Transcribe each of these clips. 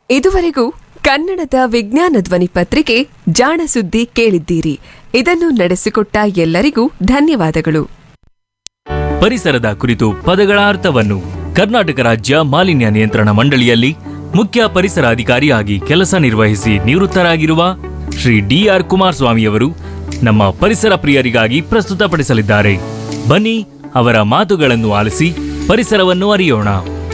ಇದುವರೆಗೂ ಕನ್ನಡದ ವಿಜ್ಞಾನ ಧ್ವನಿ ಪತ್ರಿಕೆ ಜಾಣ ಸುದ್ದಿ ಕೇಳಿದ್ದೀರಿ. ಇದನ್ನು ನಡೆಸಿಕೊಟ್ಟ ಎಲ್ಲರಿಗೂ ಧನ್ಯವಾದಗಳು. ಪರಿಸರದ ಕುರಿತು ಪದಗಳ ಅರ್ಥವನ್ನು ಕರ್ನಾಟಕ ರಾಜ್ಯ ಮಾಲಿನ್ಯ ನಿಯಂತ್ರಣ ಮಂಡಳಿಯಲ್ಲಿ ಮುಖ್ಯ ಪರಿಸರ ಅಧಿಕಾರಿಯಾಗಿ ಕೆಲಸ ನಿರ್ವಹಿಸಿ ನಿವೃತ್ತರಾಗಿರುವ ಶ್ರೀ ಡಿ.ಆರ್. ಕುಮಾರಸ್ವಾಮಿಯವರು ನಮ್ಮ ಪರಿಸರ ಪ್ರಿಯರಿಗಾಗಿ ಪ್ರಸ್ತುತಪಡಿಸಲಿದ್ದಾರೆ. ಬನ್ನಿ ಅವರ ಮಾತುಗಳನ್ನು ಆಲಿಸಿ ಪರಿಸರವನ್ನು ಅರಿಯೋಣ.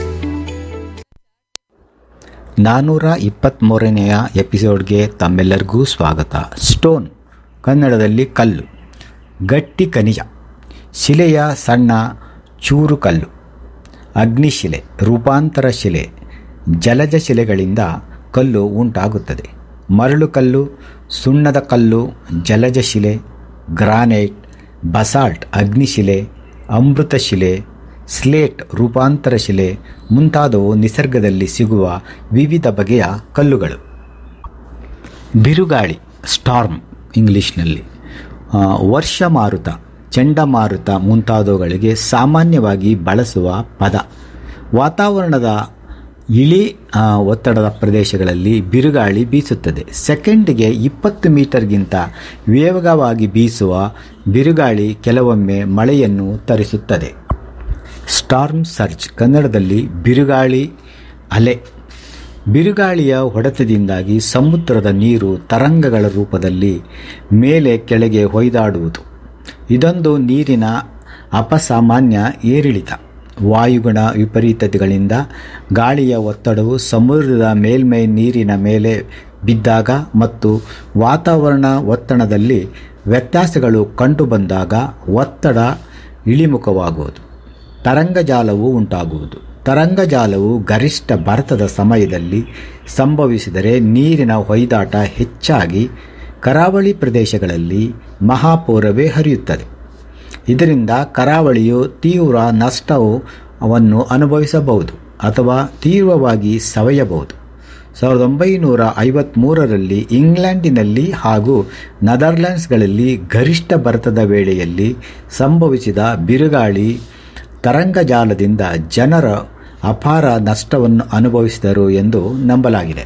423ನೆಯ ಎಪಿಸೋಡ್ಗೆ ತಮ್ಮೆಲ್ಲರಿಗೂ ಸ್ವಾಗತ. ಸ್ಟೋನ್, ಕನ್ನಡದಲ್ಲಿ ಕಲ್ಲು, ಗಟ್ಟಿ ಖನಿಜ, ಶಿಲೆಯ ಸಣ್ಣ ಚೂರು ಕಲ್ಲು. ಅಗ್ನಿಶಿಲೆ, ರೂಪಾಂತರ ಶಿಲೆ, ಜಲಜ ಶಿಲೆಗಳಿಂದ ಕಲ್ಲು ಉಂಟಾಗುತ್ತದೆ. ಮರಳು ಕಲ್ಲು, ಸುಣ್ಣದ ಕಲ್ಲು, ಜಲಜ ಶಿಲೆ, ಗ್ರಾನೈಟ್, ಬಸಾಲ್ಟ್, ಅಗ್ನಿಶಿಲೆ, ಅಮೃತ ಶಿಲೆ, ಸ್ಲೇಟ್, ರೂಪಾಂತರ ಶಿಲೆ ಮುಂತಾದವು ನಿಸರ್ಗದಲ್ಲಿ ಸಿಗುವ ವಿವಿಧ ಬಗೆಯ ಕಲ್ಲುಗಳು. ಬಿರುಗಾಳಿ, ಸ್ಟಾರ್ಮ್ ಇಂಗ್ಲಿಷ್ನಲ್ಲಿ, ವರ್ಷಮಾರುತ, ಚಂಡಮಾರುತ ಮುಂತಾದವುಗಳಿಗೆ ಸಾಮಾನ್ಯವಾಗಿ ಬಳಸುವ ಪದ. ವಾತಾವರಣದ ಇಳಿ ಒತ್ತಡದ ಪ್ರದೇಶಗಳಲ್ಲಿ ಬಿರುಗಾಳಿ ಬೀಸುತ್ತದೆ. ಸೆಕೆಂಡಿಗೆ 20 ಮೀಟರ್ಗಿಂತ ವೇಗವಾಗಿ ಬೀಸುವ ಬಿರುಗಾಳಿ ಕೆಲವೊಮ್ಮೆ ಮಳೆಯನ್ನು ತರಿಸುತ್ತದೆ. ಸ್ಟಾರ್ಮ್ ಸರ್ಜ್, ಕನ್ನಡದಲ್ಲಿ ಬಿರುಗಾಳಿ ಅಲೆ. ಬಿರುಗಾಳಿಯ ಹೊಡೆತದಿಂದಾಗಿ ಸಮುದ್ರದ ನೀರು ತರಂಗಗಳ ರೂಪದಲ್ಲಿ ಮೇಲೆ ಕೆಳಗೆ ಹೊಯ್ದಾಡುವುದು. ಇದೊಂದು ನೀರಿನ ಅಪಸಾಮಾನ್ಯ ಏರಿಳಿತ. ವಾಯುಗುಣ ವಿಪರೀತಗಳಿಂದ ಗಾಳಿಯ ಒತ್ತಡವು ಸಮುದ್ರದ ಮೇಲ್ಮೈ ನೀರಿನ ಮೇಲೆ ಬಿದ್ದಾಗ ಮತ್ತು ವಾತಾವರಣ ಒತ್ತಡದಲ್ಲಿ ವ್ಯತ್ಯಾಸಗಳು ಕಂಡುಬಂದಾಗ ಒತ್ತಡ ಇಳಿಮುಖವಾಗುವುದು, ತರಂಗಜಾಲವು ಉಂಟಾಗುವುದು. ತರಂಗಜಾಲವು ಗರಿಷ್ಠ ಬರತದ ಸಮಯದಲ್ಲಿ ಸಂಭವಿಸಿದರೆ ನೀರಿನ ಹೊಯ್ದಾಟ ಹೆಚ್ಚಾಗಿ ಕರಾವಳಿ ಪ್ರದೇಶಗಳಲ್ಲಿ ಮಹಾಪೂರವೇ ಹರಿಯುತ್ತದೆ. ಇದರಿಂದ ಕರಾವಳಿಯು ತೀವ್ರ ನಷ್ಟವನ್ನು ಅನುಭವಿಸಬಹುದು ಅಥವಾ ತೀವ್ರವಾಗಿ ಸವೆಯಬಹುದು. 1953ರಲ್ಲಿ ಇಂಗ್ಲೆಂಡಿನಲ್ಲಿ ಹಾಗೂ ನೆದರ್ಲ್ಯಾಂಡ್ಸ್ಗಳಲ್ಲಿ ಗರಿಷ್ಠ ಬರತದ ವೇಳೆಯಲ್ಲಿ ಸಂಭವಿಸಿದ ಬಿರುಗಾಳಿ ತರಂಗಜಾಲದಿಂದ ಜನರ ಅಪಾರ ನಷ್ಟವನ್ನು ಅನುಭವಿಸಿದರು ಎಂದು ನಂಬಲಾಗಿದೆ.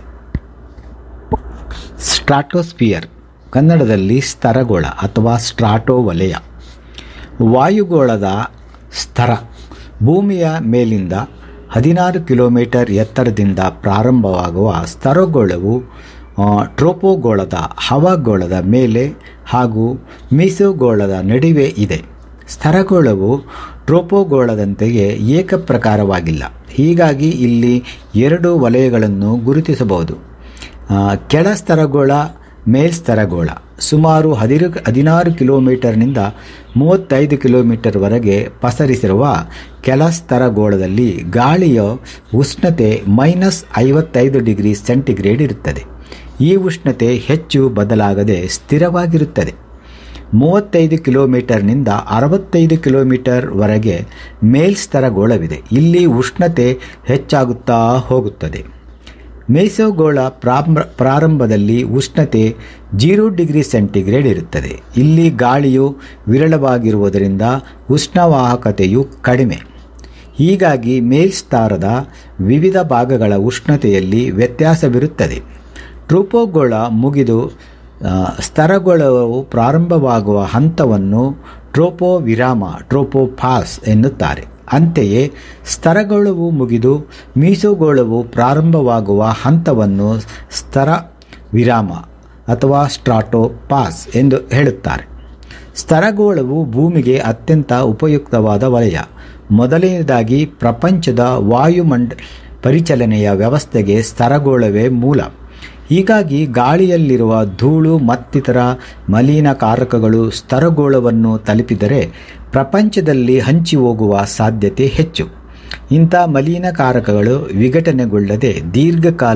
ಸ್ಟ್ರಾಟೋಸ್ಫಿಯರ್, ಕನ್ನಡದಲ್ಲಿ ಸ್ತರಗೋಳ ಅಥವಾ ಸ್ಟ್ರಾಟೋ ವಲಯ. ವಾಯುಗೋಳದ ಸ್ತರ, ಭೂಮಿಯ ಮೇಲಿಂದ 16 ಕಿಲೋಮೀಟರ್ ಎತ್ತರದಿಂದ ಪ್ರಾರಂಭವಾಗುವ ಸ್ತರಗೋಳವು ಟ್ರೋಪೋಗೋಳದ ಹವಾಗೋಳದ ಮೇಲೆ ಹಾಗೂ ಮೀಸೋಗೋಳದ ನಡುವೆ ಇದೆ. ಸ್ತರಗೋಳವು ಟ್ರೋಪೋಗೋಳದಂತೆಯೇ ಏಕಪ್ರಕಾರವಾಗಿಲ್ಲ. ಹೀಗಾಗಿ ಇಲ್ಲಿ 2 ವಲಯಗಳನ್ನು ಗುರುತಿಸಬಹುದು: ಕೆಳ ಸ್ತರಗೋಳ, ಮೇಲ್ಸ್ತರಗೋಳ. ಸುಮಾರು 16 ಕಿಲೋಮೀಟರ್ನಿಂದ 35 ಕಿಲೋಮೀಟರ್ವರೆಗೆ ಪಸರಿಸಿರುವ ಕೆಳಸ್ತರಗೋಳದಲ್ಲಿ ಗಾಳಿಯ ಉಷ್ಣತೆ -55 ಡಿಗ್ರಿ ಸೆಂಟಿಗ್ರೇಡ್ ಇರುತ್ತದೆ. ಈ ಉಷ್ಣತೆ ಹೆಚ್ಚು ಬದಲಾಗದೆ ಸ್ಥಿರವಾಗಿರುತ್ತದೆ. 35 ಕಿಲೋಮೀಟರ್ನಿಂದ 65 ಕಿಲೋಮೀಟರ್ವರೆಗೆ ಮೇಲ್ಸ್ತರಗೋಳವಿದೆ. ಇಲ್ಲಿ ಉಷ್ಣತೆ ಹೆಚ್ಚಾಗುತ್ತಾ ಹೋಗುತ್ತದೆ. ಮೇಸೋಗೋಳ ಪ್ರಾರಂಭದಲ್ಲಿ ಉಷ್ಣತೆ 0 ಡಿಗ್ರಿ ಸೆಂಟಿಗ್ರೇಡ್ ಇರುತ್ತದೆ. ಇಲ್ಲಿ ಗಾಳಿಯು ವಿರಳವಾಗಿರುವುದರಿಂದ ಉಷ್ಣವಾಹಕತೆಯು ಕಡಿಮೆ. ಹೀಗಾಗಿ ಮೇಲ್ಸ್ತರದ ವಿವಿಧ ಭಾಗಗಳ ಉಷ್ಣತೆಯಲ್ಲಿ ವ್ಯತ್ಯಾಸವಿರುತ್ತದೆ. ಟ್ರೋಪೋಗೋಳ ಮುಗಿದು ಸ್ತರಗೋಳವು ಪ್ರಾರಂಭವಾಗುವ ಹಂತವನ್ನು ಟ್ರೋಪೋವಿರಾಮ, ಟ್ರೋಪೋಪಾಸ್ ಎನ್ನುತ್ತಾರೆ. ಅಂತೆಯೇ ಸ್ತರಗೋಳವು ಮುಗಿದು ಮೀಸೋಗೋಳವು ಪ್ರಾರಂಭವಾಗುವ ಹಂತವನ್ನು ಸ್ತರ ವಿರಾಮ ಅಥವಾ ಸ್ಟ್ರಾಟೋಪಾಸ್ ಎಂದು ಹೇಳುತ್ತಾರೆ. ಸ್ತರಗೋಳವು ಭೂಮಿಗೆ ಅತ್ಯಂತ ಉಪಯುಕ್ತವಾದ ವಲಯ. ಮೊದಲನೆಯದಾಗಿ ಪ್ರಪಂಚದ ಪರಿಚಲನೆಯ ವ್ಯವಸ್ಥೆಗೆ ಸ್ತರಗೋಳವೇ ಮೂಲ. ಹೀಗಾಗಿ ಗಾಳಿಯಲ್ಲಿರುವ ಧೂಳು ಮತ್ತಿತರ ಮಲಿನಕಾರಕಗಳು ಸ್ತರಗೋಳವನ್ನು ತಲುಪಿದರೆ ಪ್ರಪಂಚದಲ್ಲಿ ಹಂಚಿ ಹೋಗುವ ಸಾಧ್ಯತೆ ಹೆಚ್ಚು. ಇಂಥ ಮಲಿನಕಾರಕಗಳು ವಿಘಟನೆಗೊಳ್ಳದೆ ದೀರ್ಘಕಾಲ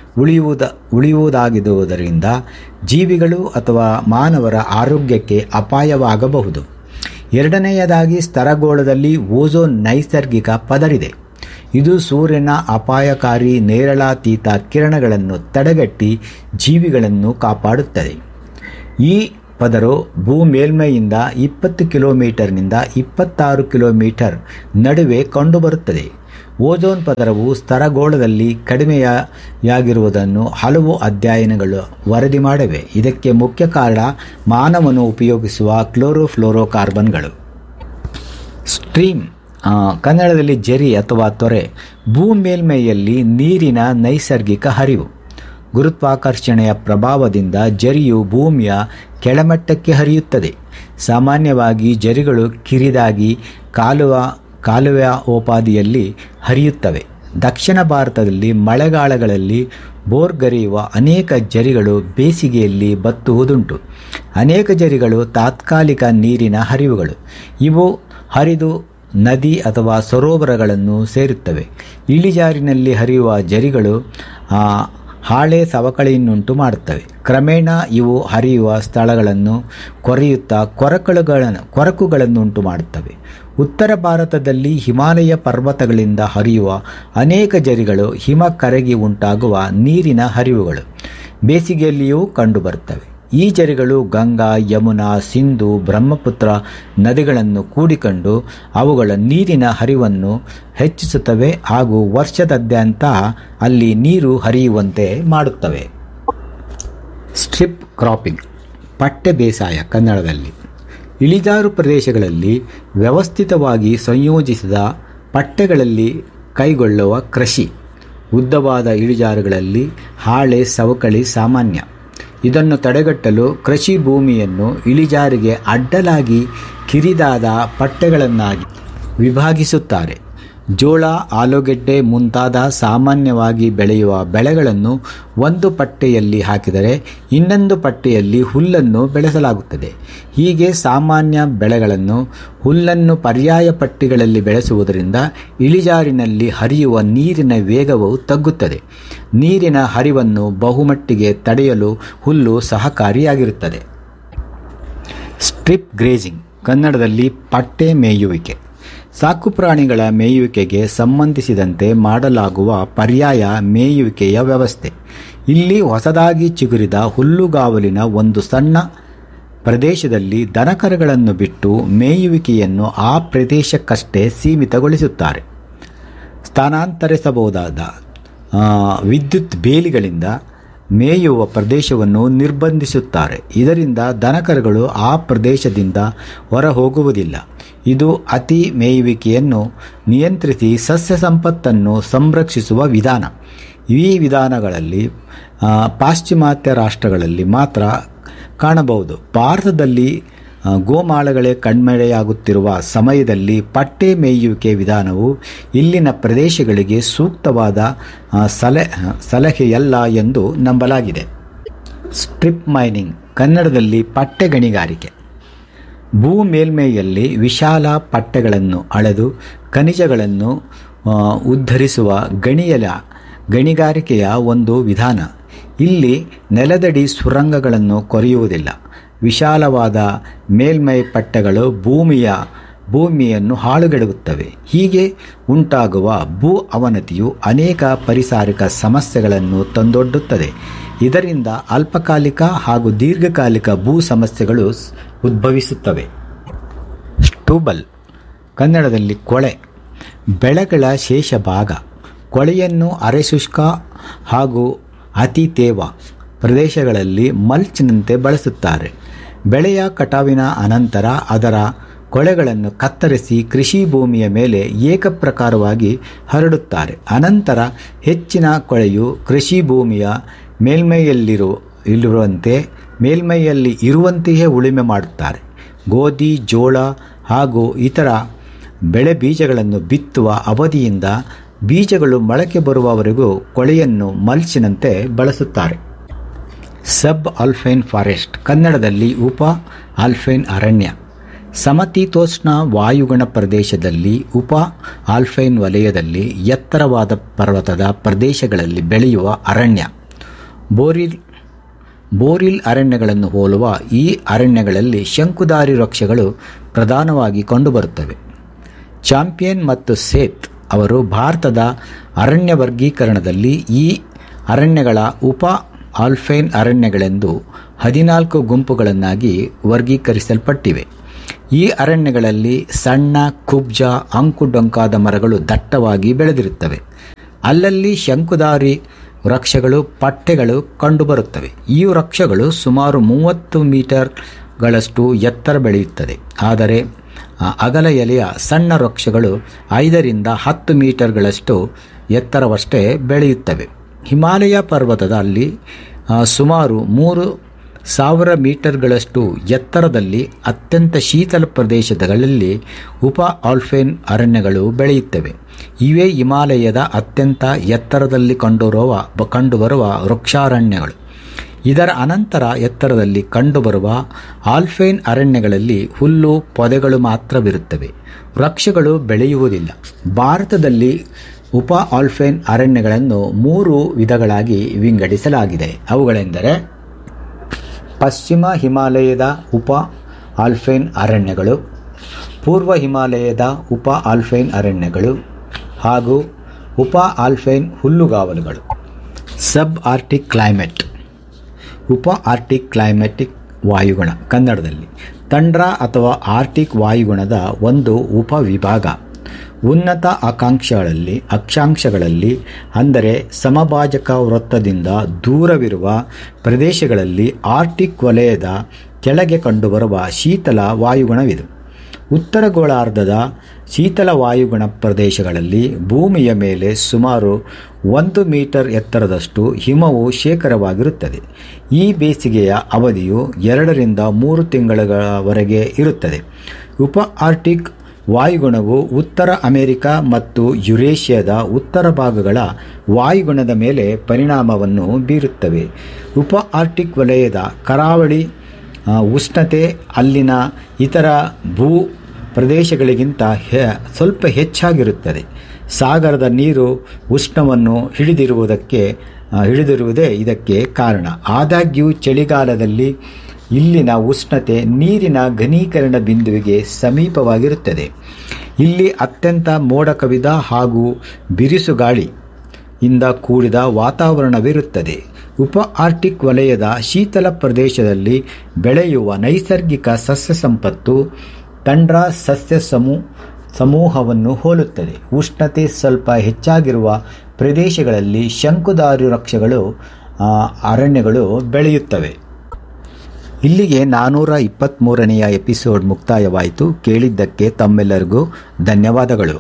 ಉಳಿಯುವುದಾಗಿರುವುದರಿಂದ ಜೀವಿಗಳು ಅಥವಾ ಮಾನವರ ಆರೋಗ್ಯಕ್ಕೆ ಅಪಾಯವಾಗಬಹುದು. ಎರಡನೆಯದಾಗಿ ಸ್ತರಗೋಳದಲ್ಲಿ ಓಝೋನ್ ನೈಸರ್ಗಿಕ ಪದರಿದೆ. ಇದು ಸೂರ್ಯನ ಅಪಾಯಕಾರಿ ನೇರಳಾತೀತ ಕಿರಣಗಳನ್ನು ತಡೆಗಟ್ಟಿ ಜೀವಿಗಳನ್ನು ಕಾಪಾಡುತ್ತದೆ. ಈ ಪದರು ಭೂಮೇಲ್ಮೈಯಿಂದ 20 ಕಿಲೋಮೀಟರ್ನಿಂದ 26 ಕಿಲೋಮೀಟರ್ ನಡುವೆ ಕಂಡುಬರುತ್ತದೆ. ಓಝೋನ್ ಪದರವು ಸ್ತರಗೋಳದಲ್ಲಿ ಕಡಿಮೆಯಾಗಿರುವುದನ್ನು ಹಲವು ಅಧ್ಯಯನಗಳು ವರದಿ ಮಾಡಿವೆ. ಇದಕ್ಕೆ ಮುಖ್ಯ ಕಾರಣ ಮಾನವನು ಉಪಯೋಗಿಸುವ ಕ್ಲೋರೋಫ್ಲೋರೋಕಾರ್ಬನ್ಗಳು. ಸ್ಟ್ರೀಮ್, ಕನ್ನಡದಲ್ಲಿ ಜರಿ ಅಥವಾ ತೊರೆ, ಭೂಮೇಲ್ಮೈಯಲ್ಲಿ ನೀರಿನ ನೈಸರ್ಗಿಕ ಹರಿವು. ಗುರುತ್ವಾಕರ್ಷಣೆಯ ಪ್ರಭಾವದಿಂದ ಜರಿಯು ಭೂಮಿಯ ಕೆಳಮಟ್ಟಕ್ಕೆ ಹರಿಯುತ್ತದೆ. ಸಾಮಾನ್ಯವಾಗಿ ಜರಿಗಳು ಕಿರಿದಾಗಿ ಕಾಲುವೆಯೋಪಾದಿಯಲ್ಲಿ ಹರಿಯುತ್ತವೆ. ದಕ್ಷಿಣ ಭಾರತದಲ್ಲಿ ಮಳೆಗಾಲಗಳಲ್ಲಿ ಬೋರ್ಗರೆಯುವ ಅನೇಕ ಜರಿಗಳು ಬೇಸಿಗೆಯಲ್ಲಿ ಬತ್ತುವುದುಂಟು. ಅನೇಕ ಜರಿಗಳು ತಾತ್ಕಾಲಿಕ ನೀರಿನ ಹರಿವುಗಳು. ಇವು ಹರಿದು ನದಿ ಅಥವಾ ಸರೋವರಗಳನ್ನು ಸೇರುತ್ತವೆ. ಇಳಿಜಾರಿನಲ್ಲಿ ಹರಿಯುವ ಜರಿಗಳು ಹಾಳೆ ಸವಕಳಿಯನ್ನುಂಟು ಮಾಡುತ್ತವೆ. ಕ್ರಮೇಣ ಇವು ಹರಿಯುವ ಸ್ಥಳಗಳನ್ನು ಕೊರೆಯುತ್ತಾ ಕೊರಕುಗಳನ್ನುಂಟು ಮಾಡುತ್ತವೆ. ಉತ್ತರ ಭಾರತದಲ್ಲಿ ಹಿಮಾಲಯ ಪರ್ವತಗಳಿಂದ ಹರಿಯುವ ಅನೇಕ ಜರಿಗಳು ಹಿಮ ಕರಗಿ ಉಂಟಾಗುವ ನೀರಿನ ಹರಿವುಗಳು ಬೇಸಿಗೆಯಲ್ಲಿಯೂ ಕಂಡುಬರುತ್ತವೆ. ಈ ಜರಿಗಳು ಗಂಗಾ, ಯಮುನಾ, ಸಿಂಧು, ಬ್ರಹ್ಮಪುತ್ರ ನದಿಗಳನ್ನು ಕೂಡಿಕೊಂಡು ಅವುಗಳ ನೀರಿನ ಹರಿವನ್ನು ಹೆಚ್ಚಿಸುತ್ತವೆ ಹಾಗೂ ವರ್ಷದಾದ್ಯಂತ ಅಲ್ಲಿ ನೀರು ಹರಿಯುವಂತೆ ಮಾಡುತ್ತವೆ. ಸ್ಟ್ರಿಪ್ ಕ್ರಾಪಿಂಗ್, ಪಟ್ಟೆ ಬೇಸಾಯ ಕನ್ನಡದಲ್ಲಿ. ಇಳಿಜಾರು ಪ್ರದೇಶಗಳಲ್ಲಿ ವ್ಯವಸ್ಥಿತವಾಗಿ ಸಂಯೋಜಿಸಿದ ಪಟ್ಟೆಗಳಲ್ಲಿ ಕೈಗೊಳ್ಳುವ ಕೃಷಿ. ಉದ್ದವಾದ ಇಳಿಜಾರುಗಳಲ್ಲಿ ಹಾಳೆ ಸವಕಳಿ ಸಾಮಾನ್ಯ. ಇದನ್ನು ತಡೆಗಟ್ಟಲು ಕೃಷಿ ಭೂಮಿಯನ್ನು ಇಳಿಜಾರಿಗೆ ಅಡ್ಡಲಾಗಿ ಕಿರಿದಾದ ಪಟ್ಟೆಗಳನ್ನಾಗಿ ವಿಭಾಗಿಸುತ್ತಾರೆ. ಜೋಳ, ಆಲೂಗೆಡ್ಡೆ ಮುಂತಾದ ಸಾಮಾನ್ಯವಾಗಿ ಬೆಳೆಯುವ ಬೆಳೆಗಳನ್ನು ಒಂದು ಪಟ್ಟೆಯಲ್ಲಿ ಹಾಕಿದರೆ ಇನ್ನೊಂದು ಪಟ್ಟೆಯಲ್ಲಿ ಹುಲ್ಲನ್ನು ಬೆಳೆಸಲಾಗುತ್ತದೆ. ಹೀಗೆ ಸಾಮಾನ್ಯ ಬೆಳೆಗಳನ್ನು ಹುಲ್ಲನ್ನು ಪರ್ಯಾಯ ಪಟ್ಟಿಗಳಲ್ಲಿ ಬೆಳೆಸುವುದರಿಂದ ಇಳಿಜಾರಿನಲ್ಲಿ ಹರಿಯುವ ನೀರಿನ ವೇಗವು ತಗ್ಗುತ್ತದೆ. ನೀರಿನ ಹರಿವನ್ನು ಬಹುಮಟ್ಟಿಗೆ ತಡೆಯಲು ಹುಲ್ಲು ಸಹಕಾರಿಯಾಗಿರುತ್ತದೆ. ಸ್ಟ್ರಿಪ್ ಗ್ರೇಜಿಂಗ್, ಕನ್ನಡದಲ್ಲಿ ಪಟ್ಟೆ ಮೇಯುವಿಕೆ. ಸಾಕುಪ್ರಾಣಿಗಳ ಮೇಯುವಿಕೆಗೆ ಸಂಬಂಧಿಸಿದಂತೆ ಮಾಡಲಾಗುವ ಪರ್ಯಾಯ ಮೇಯುವಿಕೆಯ ವ್ಯವಸ್ಥೆ. ಇಲ್ಲಿ ಹೊಸದಾಗಿ ಚಿಗುರಿದ ಹುಲ್ಲುಗಾವಲಿನ ಒಂದು ಸಣ್ಣ ಪ್ರದೇಶದಲ್ಲಿ ದನಕರುಗಳನ್ನು ಬಿಟ್ಟು ಮೇಯುವಿಕೆಯನ್ನು ಆ ಪ್ರದೇಶಕ್ಕಷ್ಟೇ ಸೀಮಿತಗೊಳಿಸುತ್ತಾರೆ. ಸ್ಥಾನಾಂತರಿಸಬಹುದಾದ ವಿದ್ಯುತ್ ಬೇಲಿಗಳಿಂದ ಮೇಯುವ ಪ್ರದೇಶವನ್ನು ನಿರ್ಬಂಧಿಸುತ್ತಾರೆ. ಇದರಿಂದ ದನಕರುಗಳು ಆ ಪ್ರದೇಶದಿಂದ ಹೊರಹೋಗುವುದಿಲ್ಲ. ಇದು ಅತಿ ಮೇಯುವಿಕೆಯನ್ನು ನಿಯಂತ್ರಿಸಿ ಸಸ್ಯ ಸಂಪತ್ತನ್ನು ಸಂರಕ್ಷಿಸುವ ವಿಧಾನ. ಈ ವಿಧಾನಗಳಲ್ಲಿ ಪಾಶ್ಚಿಮಾತ್ಯ ರಾಷ್ಟ್ರಗಳಲ್ಲಿ ಮಾತ್ರ ಕಾಣಬಹುದು. ಭಾರತದಲ್ಲಿ ಗೋಮಾಳಗಳೇ ಕಣ್ಮರೆಯಾಗುತ್ತಿರುವ ಸಮಯದಲ್ಲಿ ಪಟ್ಟೆ ಮೇಯುವಿಕೆ ವಿಧಾನವು ಇಲ್ಲಿನ ಪ್ರದೇಶಗಳಿಗೆ ಸೂಕ್ತವಾದ ಸಲಹೆಯಲ್ಲ ಎಂದು ನಂಬಲಾಗಿದೆ. ಸ್ಟ್ರಿಪ್ ಮೈನಿಂಗ್, ಕನ್ನಡದಲ್ಲಿ ಪಟ್ಟೆ ಗಣಿಗಾರಿಕೆ. ಭೂ ಮೇಲ್ಮೈಯಲ್ಲಿ ವಿಶಾಲ ಪಟ್ಟೆಗಳನ್ನು ಅಳೆದು ಖನಿಜಗಳನ್ನು ಉದ್ಧರಿಸುವ ಗಣಿಗಾರಿಕೆಯ ಒಂದು ವಿಧಾನ. ಇಲ್ಲಿ ನೆಲದಡಿ ಸುರಂಗಗಳನ್ನು ಕೊರೆಯುವುದಿಲ್ಲ. ವಿಶಾಲವಾದ ಮೇಲ್ಮೈ ಪಟ್ಟೆಗಳು ಭೂಮಿಯನ್ನು ಹಾಳುಗೆಡವುತ್ತವೆ. ಹೀಗೆ ಉಂಟಾಗುವ ಭೂ ಅವನತಿಯು ಅನೇಕ ಪರಿಸರಿಕ ಸಮಸ್ಯೆಗಳನ್ನು ತಂದೊಡ್ಡುತ್ತದೆ. ಇದರಿಂದ ಅಲ್ಪಕಾಲಿಕ ಹಾಗೂ ದೀರ್ಘಕಾಲಿಕ ಭೂ ಸಮಸ್ಯೆಗಳು ಉದ್ಭವಿಸುತ್ತವೆ. ಸ್ಟೂಬಲ್, ಕನ್ನಡದಲ್ಲಿ ಕೊಳೆ. ಬೆಳೆಗಳ ಶೇಷ ಭಾಗ. ಕೊಳೆಯನ್ನು ಅರೆಶುಷ್ಕ ಹಾಗೂ ಅತಿ ತೇವ ಪ್ರದೇಶಗಳಲ್ಲಿ ಮಲ್ಚ್ನಂತೆ ಬಳಸುತ್ತಾರೆ. ಬೆಳೆಯ ಕಟಾವಿನ ಅನಂತರ ಅದರ ಕೊಳೆಗಳನ್ನು ಕತ್ತರಿಸಿ ಕೃಷಿ ಭೂಮಿಯ ಮೇಲೆ ಏಕಪ್ರಕಾರವಾಗಿ ಹರಡುತ್ತಾರೆ. ಅನಂತರ ಹೆಚ್ಚಿನ ಕೊಳೆಯು ಕೃಷಿ ಭೂಮಿಯ ಮೇಲ್ಮೈಯಲ್ಲಿ ಇರುವಂತೆಯೇ ಉಳುಮೆ ಮಾಡುತ್ತಾರೆ. ಗೋಧಿ, ಜೋಳ ಹಾಗೂ ಇತರ ಬೆಳೆ ಬೀಜಗಳನ್ನು ಬಿತ್ತುವ ಅವಧಿಯಿಂದ ಬೀಜಗಳು ಮೊಳಕೆ ಬರುವವರೆಗೂ ಕೊಳೆಯನ್ನು ಮಲ್ಚಿನಂತೆ ಬಳಸುತ್ತಾರೆ. ಸಬ್ ಆಲ್ಪೈನ್ ಫಾರೆಸ್ಟ್, ಕನ್ನಡದಲ್ಲಿ ಉಪ ಆಲ್ಪೈನ್ ಅರಣ್ಯ. ಸಮಶೀತೋಷ್ಣ ವಾಯುಗುಣ ಪ್ರದೇಶದಲ್ಲಿ ಉಪ ಆಲ್ಪೈನ್ ವಲಯದಲ್ಲಿ ಎತ್ತರವಾದ ಪರ್ವತದ ಪ್ರದೇಶಗಳಲ್ಲಿ ಬೆಳೆಯುವ ಅರಣ್ಯ. ಬೋರಿಲ್ ಅರಣ್ಯಗಳನ್ನು ಹೋಲುವ ಈ ಅರಣ್ಯಗಳಲ್ಲಿ ಶಂಕುಧಾರಿ ವೃಕ್ಷಗಳು ಪ್ರಧಾನವಾಗಿ ಕಂಡುಬರುತ್ತವೆ. ಚಾಂಪಿಯನ್ ಮತ್ತು ಸೇತ್ ಅವರು ಭಾರತದ ಅರಣ್ಯ ವರ್ಗೀಕರಣದಲ್ಲಿ ಈ ಅರಣ್ಯಗಳ ಉಪ ಆಲ್ಪೈನ್ ಅರಣ್ಯಗಳೆಂದು 14 ಗುಂಪುಗಳನ್ನಾಗಿ ವರ್ಗೀಕರಿಸಲ್ಪಟ್ಟಿವೆ. ಈ ಅರಣ್ಯಗಳಲ್ಲಿ ಸಣ್ಣ ಕುಬ್ಜ ಅಂಕುಡೊಂಕಾದ ಮರಗಳು ದಟ್ಟವಾಗಿ ಬೆಳೆದಿರುತ್ತವೆ. ಅಲ್ಲಲ್ಲಿ ಶಂಕುಧಾರಿ ವೃಕ್ಷಗಳು ಪಟ್ಟೆಗಳು ಕಂಡುಬರುತ್ತವೆ. ಈ ವೃಕ್ಷಗಳು ಸುಮಾರು 30 ಮೀಟರ್ಗಳಷ್ಟು ಎತ್ತರ ಬೆಳೆಯುತ್ತದೆ. ಆದರೆ ಅಗಲ ಎಲೆಯ ಸಣ್ಣ ವೃಕ್ಷಗಳು 5ರಿಂದ 10 ಮೀಟರ್ಗಳಷ್ಟು ಎತ್ತರವಷ್ಟೇ ಬೆಳೆಯುತ್ತವೆ. ಹಿಮಾಲಯ ಪರ್ವತದಲ್ಲಿ ಸುಮಾರು 3,000 ಮೀಟರ್ಗಳಷ್ಟು ಎತ್ತರದಲ್ಲಿ ಅತ್ಯಂತ ಶೀತಲ ಪ್ರದೇಶಗಳಲ್ಲಿ ಉಪ ಆಲ್ಪೈನ್ ಅರಣ್ಯಗಳು ಬೆಳೆಯುತ್ತವೆ. ಇವೇ ಹಿಮಾಲಯದ ಅತ್ಯಂತ ಎತ್ತರದಲ್ಲಿ ಕಂಡುಬರುವ ವೃಕ್ಷಾರಣ್ಯಗಳು. ಇದರ ಅನಂತರ ಎತ್ತರದಲ್ಲಿ ಕಂಡುಬರುವ ಆಲ್ಪೈನ್ ಅರಣ್ಯಗಳಲ್ಲಿ ಹುಲ್ಲು ಪೊದೆಗಳು ಮಾತ್ರವಿರುತ್ತವೆ. ವೃಕ್ಷಗಳು ಬೆಳೆಯುವುದಿಲ್ಲ. ಭಾರತದಲ್ಲಿ ಉಪ ಆಲ್ಪೈನ್ ಅರಣ್ಯಗಳನ್ನು 3 ವಿಧಗಳಾಗಿ ವಿಂಗಡಿಸಲಾಗಿದೆ. ಅವುಗಳೆಂದರೆ ಪಶ್ಚಿಮ ಹಿಮಾಲಯದ ಉಪ ಆಲ್ಪೈನ್ ಅರಣ್ಯಗಳು, ಪೂರ್ವ ಹಿಮಾಲಯದ ಉಪ ಆಲ್ಪೈನ್ ಅರಣ್ಯಗಳು ಹಾಗೂ ಉಪ ಆಲ್ಪೈನ್ ಹುಲ್ಲುಗಾವಲುಗಳು. ಸಬ್ ಆರ್ಟಿಕ್ ಕ್ಲೈಮೇಟ್, ಉಪ ಆರ್ಟಿಕ್ ಕ್ಲೈಮ್ಯಾಟಿಕ್ ವಾಯುಗುಣ, ಕನ್ನಡದಲ್ಲಿ ತಂಡ್ರಾ ಅಥವಾ ಆರ್ಟಿಕ್ ವಾಯುಗುಣದ ಒಂದು ಉಪವಿಭಾಗ. ಉನ್ನತ ಅಕ್ಷಾಂಶಗಳಲ್ಲಿ ಅಂದರೆ ಸಮಭಾಜಕ ವೃತ್ತದಿಂದ ದೂರವಿರುವ ಪ್ರದೇಶಗಳಲ್ಲಿ ಆರ್ಟಿಕ್ ವಲಯದ ಕೆಳಗೆ ಕಂಡುಬರುವ ಶೀತಲ ವಾಯುಗುಣವಿದು. ಉತ್ತರ ಗೋಳಾರ್ಧದ ಶೀತಲ ವಾಯುಗುಣ ಪ್ರದೇಶಗಳಲ್ಲಿ ಭೂಮಿಯ ಮೇಲೆ ಸುಮಾರು 1 ಮೀಟರ್ ಎತ್ತರದಷ್ಟು ಹಿಮವು ಶೇಖರವಾಗಿರುತ್ತದೆ. ಈ ಬೇಸಿಗೆಯ ಅವಧಿಯು 2ರಿಂದ 3 ತಿಂಗಳುಗಳವರೆಗೆ ಇರುತ್ತದೆ. ಉಪ ಆರ್ಟಿಕ್ ವಾಯುಗುಣವು ಉತ್ತರ ಅಮೆರಿಕ ಮತ್ತು ಯುರೇಷಿಯಾದ ಉತ್ತರ ಭಾಗಗಳ ವಾಯುಗುಣದ ಮೇಲೆ ಪರಿಣಾಮವನ್ನು ಬೀರುತ್ತವೆ. ಉಪ ಆರ್ಟಿಕ್ ವಲಯದ ಕರಾವಳಿ ಉಷ್ಣತೆ ಅಲ್ಲಿನ ಇತರ ಭೂ ಪ್ರದೇಶಗಳಿಗಿಂತ ಸ್ವಲ್ಪ ಹೆಚ್ಚಾಗಿರುತ್ತದೆ. ಸಾಗರದ ನೀರು ಉಷ್ಣವನ್ನು ಹಿಡಿದಿರುವುದೇ ಇದಕ್ಕೆ ಕಾರಣ. ಆದಾಗ್ಯೂ ಚಳಿಗಾಲದಲ್ಲಿ ಇಲ್ಲಿನ ಉಷ್ಣತೆ ನೀರಿನ ಘನೀಕರಣ ಬಿಂದುವಿಗೆ ಸಮೀಪವಾಗಿರುತ್ತದೆ. ಇಲ್ಲಿ ಅತ್ಯಂತ ಮೋಡ ಕವಿದ ಹಾಗೂ ಬಿರುಸುಗಾಳಿ ಇಂದ ಕೂಡಿದ ವಾತಾವರಣವಿರುತ್ತದೆ. ಉಪ ಆರ್ಟಿಕ್ ವಲಯದ ಶೀತಲ ಪ್ರದೇಶದಲ್ಲಿ ಬೆಳೆಯುವ ನೈಸರ್ಗಿಕ ಸಸ್ಯ ಸಂಪತ್ತು ತಂಡ್ರಾ ಸಸ್ಯ ಸಮೂಹವನ್ನು ಹೋಲುತ್ತದೆ. ಉಷ್ಣತೆ ಸ್ವಲ್ಪ ಹೆಚ್ಚಾಗಿರುವ ಪ್ರದೇಶಗಳಲ್ಲಿ ಶಂಕುಧಾರಿ ವೃಕ್ಷಗಳು ಅರಣ್ಯಗಳು ಬೆಳೆಯುತ್ತವೆ. ಇಲ್ಲಿಗೆ 423ನೆಯ ಎಪಿಸೋಡ್ ಮುಕ್ತಾಯವಾಯಿತು. ಕೇಳಿದ್ದಕ್ಕೆ ತಮ್ಮೆಲ್ಲರಿಗೂ ಧನ್ಯವಾದಗಳು.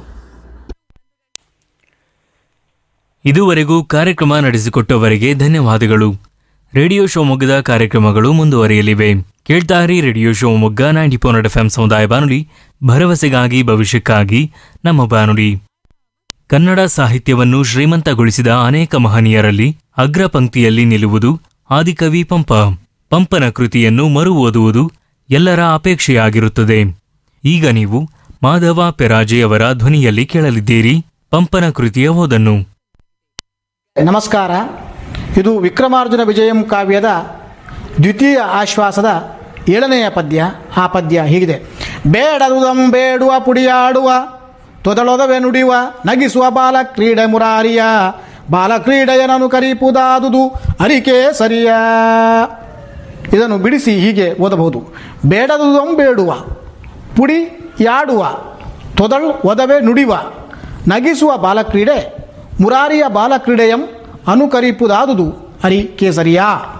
ಇದುವರೆಗೂ ಕಾರ್ಯಕ್ರಮ ನಡೆಸಿಕೊಟ್ಟವರಿಗೆ ಧನ್ಯವಾದಗಳು. ರೇಡಿಯೋ ಶಿವಮೊಗ್ಗದ ಕಾರ್ಯಕ್ರಮಗಳು ಮುಂದುವರಿಯಲಿವೆ. ಕೇಳ್ತಾರಿ ರೇಡಿಯೋ ಶಿವಮೊಗ್ಗ 90.4 FM ಸಮುದಾಯ ಬಾನುಲಿ, ಭರವಸೆಗಾಗಿ ಭವಿಷ್ಯಕ್ಕಾಗಿ ನಮ್ಮ ಬಾನುಲಿ. ಕನ್ನಡ ಸಾಹಿತ್ಯವನ್ನು ಶ್ರೀಮಂತಗೊಳಿಸಿದ ಅನೇಕ ಮಹನೀಯರಲ್ಲಿ ಅಗ್ರ ಪಂಕ್ತಿಯಲ್ಲಿ ನಿಲ್ಲುವುದು ಆದಿಕವಿ ಪಂಪ. ಪಂಪನ ಕೃತಿಯನ್ನು ಮರು ಓದುವುದು ಎಲ್ಲರ ಅಪೇಕ್ಷೆಯಾಗಿರುತ್ತದೆ. ಈಗ ನೀವು ಮಾಧವ ಪೆರಾಜೆಯವರ ಧ್ವನಿಯಲ್ಲಿ ಕೇಳಲಿದ್ದೀರಿ ಪಂಪನ ಕೃತಿಯ ಓದನ್ನು. ನಮಸ್ಕಾರ. ಇದು ವಿಕ್ರಮಾರ್ಜುನ ವಿಜಯಂ ಕಾವ್ಯದ ದ್ವಿತೀಯ ಆಶ್ವಾಸದ 7ನೆಯ ಪದ್ಯ. ಆ ಪದ್ಯ ಹೀಗಿದೆ: ಬೇಡದುದಂ ಬೇಡುವ ಪುಡಿಯಾಡುವ ತೊದಲೊದವೆ ನುಡಿಯುವ ನಗಿಸುವ ಬಾಲ ಕ್ರೀಡೆ ಮುರಾರಿಯ ಬಾಲ ಕ್ರೀಡೆಯನನು ಕರೀಪುದಾದುದು ಅರಿಕೆ ಸರಿಯ. ಇದನ್ನು ಬಿಡಿಸಿ ಹೀಗೆ ಓದಬಹುದು: ಬೇಡದುದಂ ಬೇಡುವ ಪುಡಿಯಾಡುವ ತೊದಲ್ ಒದವೆ ನುಡಿಯುವ ನಗಿಸುವ ಬಾಲಕ್ರೀಡೆ ಮುರಾರಿಯ ಬಾಲಕ್ರೀಡೆಯಂ ಅನುಕರಿಪುದಾದುದು ಅರಿ ಕೇಸರಿಯ.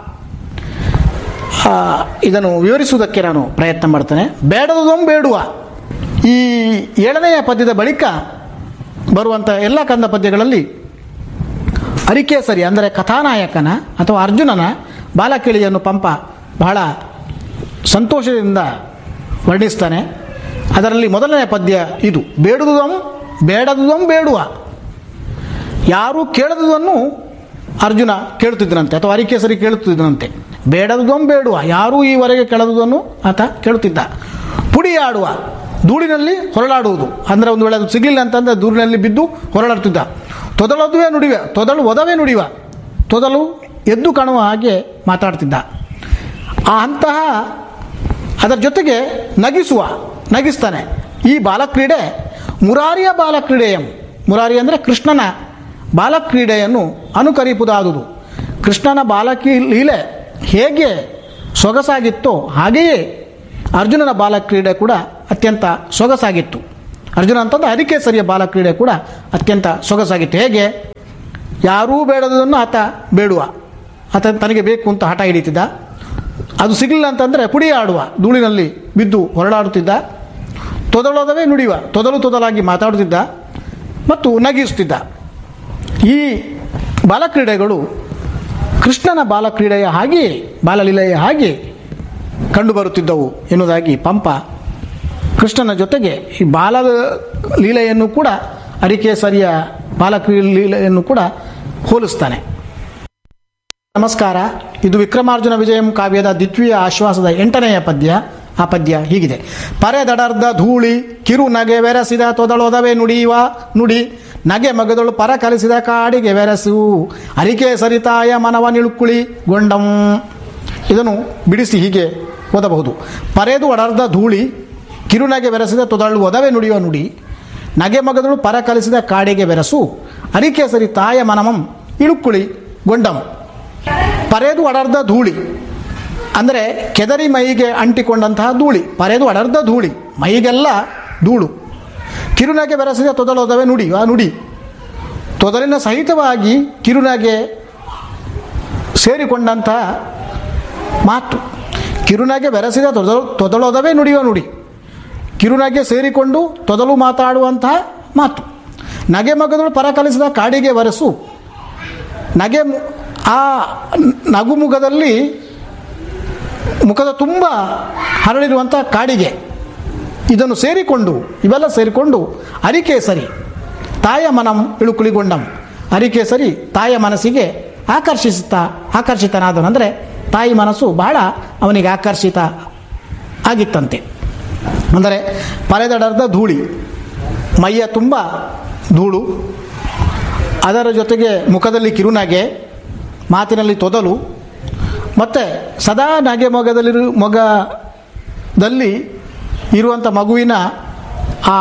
ಇದನ್ನು ವಿವರಿಸುವುದಕ್ಕೆ ನಾನು ಪ್ರಯತ್ನ ಮಾಡ್ತೇನೆ. ಬೇಡದುದಂ ಬೇಡುವ ಈ 7ನೆಯ ಪದ್ಯದ ಬಳಿಕ ಬರುವಂಥ ಎಲ್ಲ ಕಂದ ಪದ್ಯಗಳಲ್ಲಿ ಅರಿಕೇಸರಿ ಅಂದರೆ ಕಥಾನಾಯಕನ ಅಥವಾ ಅರ್ಜುನನ ಬಾಲಕಿಳಿಯನ್ನು ಪಂಪ ಬಹಳ ಸಂತೋಷದಿಂದ ವರ್ಣಿಸ್ತಾನೆ. ಅದರಲ್ಲಿ ಮೊದಲನೇ ಪದ್ಯ ಇದು: ಬೇಡದುದಂ ಬೇಡುವ. ಯಾರೂ ಕೇಳದುದನ್ನು ಅರ್ಜುನ ಕೇಳುತ್ತಿದ್ದನಂತೆ ಅಥವಾ ಅರಿಕೇಸರಿ ಕೇಳುತ್ತಿದ್ದನಂತೆ. ಬೇಡದುದಂ ಬೇಡುವ, ಯಾರೂ ಈವರೆಗೆ ಕೇಳದುದನ್ನು ಆತ ಕೇಳುತ್ತಿದ್ದ. ಪುಡಿಯಾಡುವ, ಧೂಳಿನಲ್ಲಿ ಹೊರಳಾಡುವುದು, ಅಂದರೆ ಒಂದು ವೇಳೆ ಅದು ಸಿಗಲಿಲ್ಲ ಅಂತಂದರೆ ಧೂಳಿನಲ್ಲಿ ಬಿದ್ದು ಹೊರಳಾಡ್ತಿದ್ದ. ಒದವೆ ನುಡಿಯುವ, ತೊದಲು ಎದ್ದು ಕಾಣುವ ಹಾಗೆ ಮಾತಾಡ್ತಿದ್ದ. ಅಂತಹ ಅದರ ಜೊತೆಗೆ ನಗಿಸ್ತಾನೆ. ಈ ಬಾಲಕ್ರೀಡೆ ಮುರಾರಿಯ ಬಾಲಕ್ರೀಡೆಯಂ, ಮುರಾರಿ ಅಂದರೆ ಕೃಷ್ಣನ ಬಾಲಕ್ರೀಡೆಯನ್ನು ಅನುಕರಿಪುದಾದುದು. ಕೃಷ್ಣನ ಬಾಲಕಿ ಲೀಲೆ ಹೇಗೆ ಸೊಗಸಾಗಿತ್ತೋ ಹಾಗೆಯೇ ಅರ್ಜುನನ ಬಾಲಕ್ರೀಡೆ ಕೂಡ ಅತ್ಯಂತ ಸೊಗಸಾಗಿತ್ತು. ಅರ್ಜುನ ಅಂತಂದ್ರೆ ಅರಿಕೇಸರಿಯ ಬಾಲಕ್ರೀಡೆ ಕೂಡ ಅತ್ಯಂತ ಸೊಗಸಾಗಿತ್ತು. ಹೇಗೆ? ಯಾರೂ ಬೇಡದನ್ನು ಆತ ಬೇಡುವ, ಆತ ತನಗೆ ಬೇಕು ಅಂತ ಹಠ ಹಿಡಿತಿದ್ದ. ಅದು ಸಿಗಲಿಲ್ಲ ಅಂತಂದರೆ ಪುಡಿ ಆಡುವ, ಧೂಳಿನಲ್ಲಿ ಬಿದ್ದು ಹೊರಳಾಡುತ್ತಿದ್ದ. ತೊದಲೋದವೇ ನುಡಿಯುವ, ತೊದಲಾಗಿ ಮಾತಾಡುತ್ತಿದ್ದ ಮತ್ತು ನಗಿಸುತ್ತಿದ್ದ. ಈ ಬಾಲಕ್ರೀಡೆಗಳು ಕೃಷ್ಣನ ಬಾಲಕ್ರೀಡೆಯ ಹಾಗೆಯೇ, ಬಾಲಲೀಲೆಯ ಹಾಗೆ ಕಂಡುಬರುತ್ತಿದ್ದವು ಎನ್ನುವುದಾಗಿ ಪಂಪ ಕೃಷ್ಣನ ಜೊತೆಗೆ ಈ ಬಾಲ ಲೀಲೆಯನ್ನು ಕೂಡ, ಅರಿಕೇಸರಿಯ ಬಾಲಲೀಲೆಯನ್ನು ಕೂಡ ಹೋಲಿಸ್ತಾನೆ. ನಮಸ್ಕಾರ. ಇದು ವಿಕ್ರಮಾರ್ಜುನ ವಿಜಯಂ ಕಾವ್ಯದ ದ್ವಿತೀಯ ಆಶ್ವಾಸದ 8ನೆಯ ಪದ್ಯ. ಆ ಪದ್ಯ ಹೀಗಿದೆ: ಪರೆದಡರ್ಧ ಧೂಳಿ ಕಿರು ನಗೆ ವೆರಸಿದ ತೊದಳೋದವೇ ನುಡಿಯುವ ನುಡಿ, ನಗೆ ಮಗದಳು ಪರ ಕಲಿಸಿದ ಕಾಡಿಗೆ ವೆರಸು, ಅರಿಕೆ ಸರಿತಾಯ ಮನವ ನಿಳುಕುಳಿ ಗೊಂಡಂ. ಇದನ್ನು ಬಿಡಿಸಿ ಹೀಗೆ ಓದಬಹುದು: ಪರೆದು ಅಡರ್ಧ ಧೂಳಿ ಕಿರುನಗೆ ಬೆರೆಸಿದ ತೊದಳುವುದವೇ ನುಡಿಯುವ ನುಡಿ, ನಗೆ ಮಗದಳು ಪರ ಕಲಿಸಿದ ಕಾಡಿಗೆ ಬೆರಸು, ಅರಿಕೆ ಸರಿ ತಾಯ ಮನಮಂ ಇಳುಕುಳಿ ಗೊಂಡಂ. ಪರೆದು ಅಡರ್ಧ ಧೂಳಿ ಅಂದರೆ ಕೆದರಿ ಮೈಗೆ ಅಂಟಿಕೊಂಡಂತಹ ಧೂಳಿ. ಪರೆದು ಅಡರ್ಧ ಧೂಳಿ, ಮೈಗೆಲ್ಲ ಧೂಳು. ಕಿರುನಗೆ ಬೆರೆಸಿದ ತೊದಲೋದವೇ ನುಡಿ, ಆ ನುಡಿ ತೊದಲಿನ ಸಹಿತವಾಗಿ ಕಿರುನಗೆ ಸೇರಿಕೊಂಡಂತಹ ಮಾತು. ಕಿರುನಗೆ ಬೆರೆಸಿದ ತೊದಲೋದವೇ ನುಡಿಯುವ ನುಡಿ, ಕಿರುನಗೆ ಸೇರಿಕೊಂಡು ತೊದಲು ಮಾತಾಡುವಂತಹ ಮಾತು. ನಗೆ ಮಗದಳು ಪರ ಕಲಿಸಿದ ಕಾಡಿಗೆ ವರಸು, ನಗೆ ಆ ನಗುಮುಖದಲ್ಲಿ ಮುಖದ ತುಂಬ ಹರಡಿರುವಂಥ ಕಾಡಿಗೆ, ಇದನ್ನು ಸೇರಿಕೊಂಡು, ಇವೆಲ್ಲ ಸೇರಿಕೊಂಡು ಅರಿಕೇಸರಿ ತಾಯ ಮನಂ ಇಳುಕುಳಿಗೊಂಡಂ. ಅರಿಕೇಸರಿ ತಾಯ ಮನಸ್ಸಿಗೆ ಆಕರ್ಷಿತನಾದನು. ಅಂದರೆ ತಾಯಿ ಮನಸ್ಸು ಬಹಳ ಅವನಿಗೆ ಆಕರ್ಷಿತ ಆಗಿತ್ತಂತೆ. ಅಂದರೆ ಪರೆದಡರ್ಧ ಧೂಳಿ, ಮೈಯ ತುಂಬ ಧೂಳು, ಅದರ ಜೊತೆಗೆ ಮುಖದಲ್ಲಿ ಕಿರುನಗೆ, ಮಾತಿನಲ್ಲಿ ತೊದಲು, ಮತ್ತು ಸದಾ ನಗೆ ಮೊಗದಲ್ಲಿ ಇರುವಂಥ ಮಗುವಿನ ಆ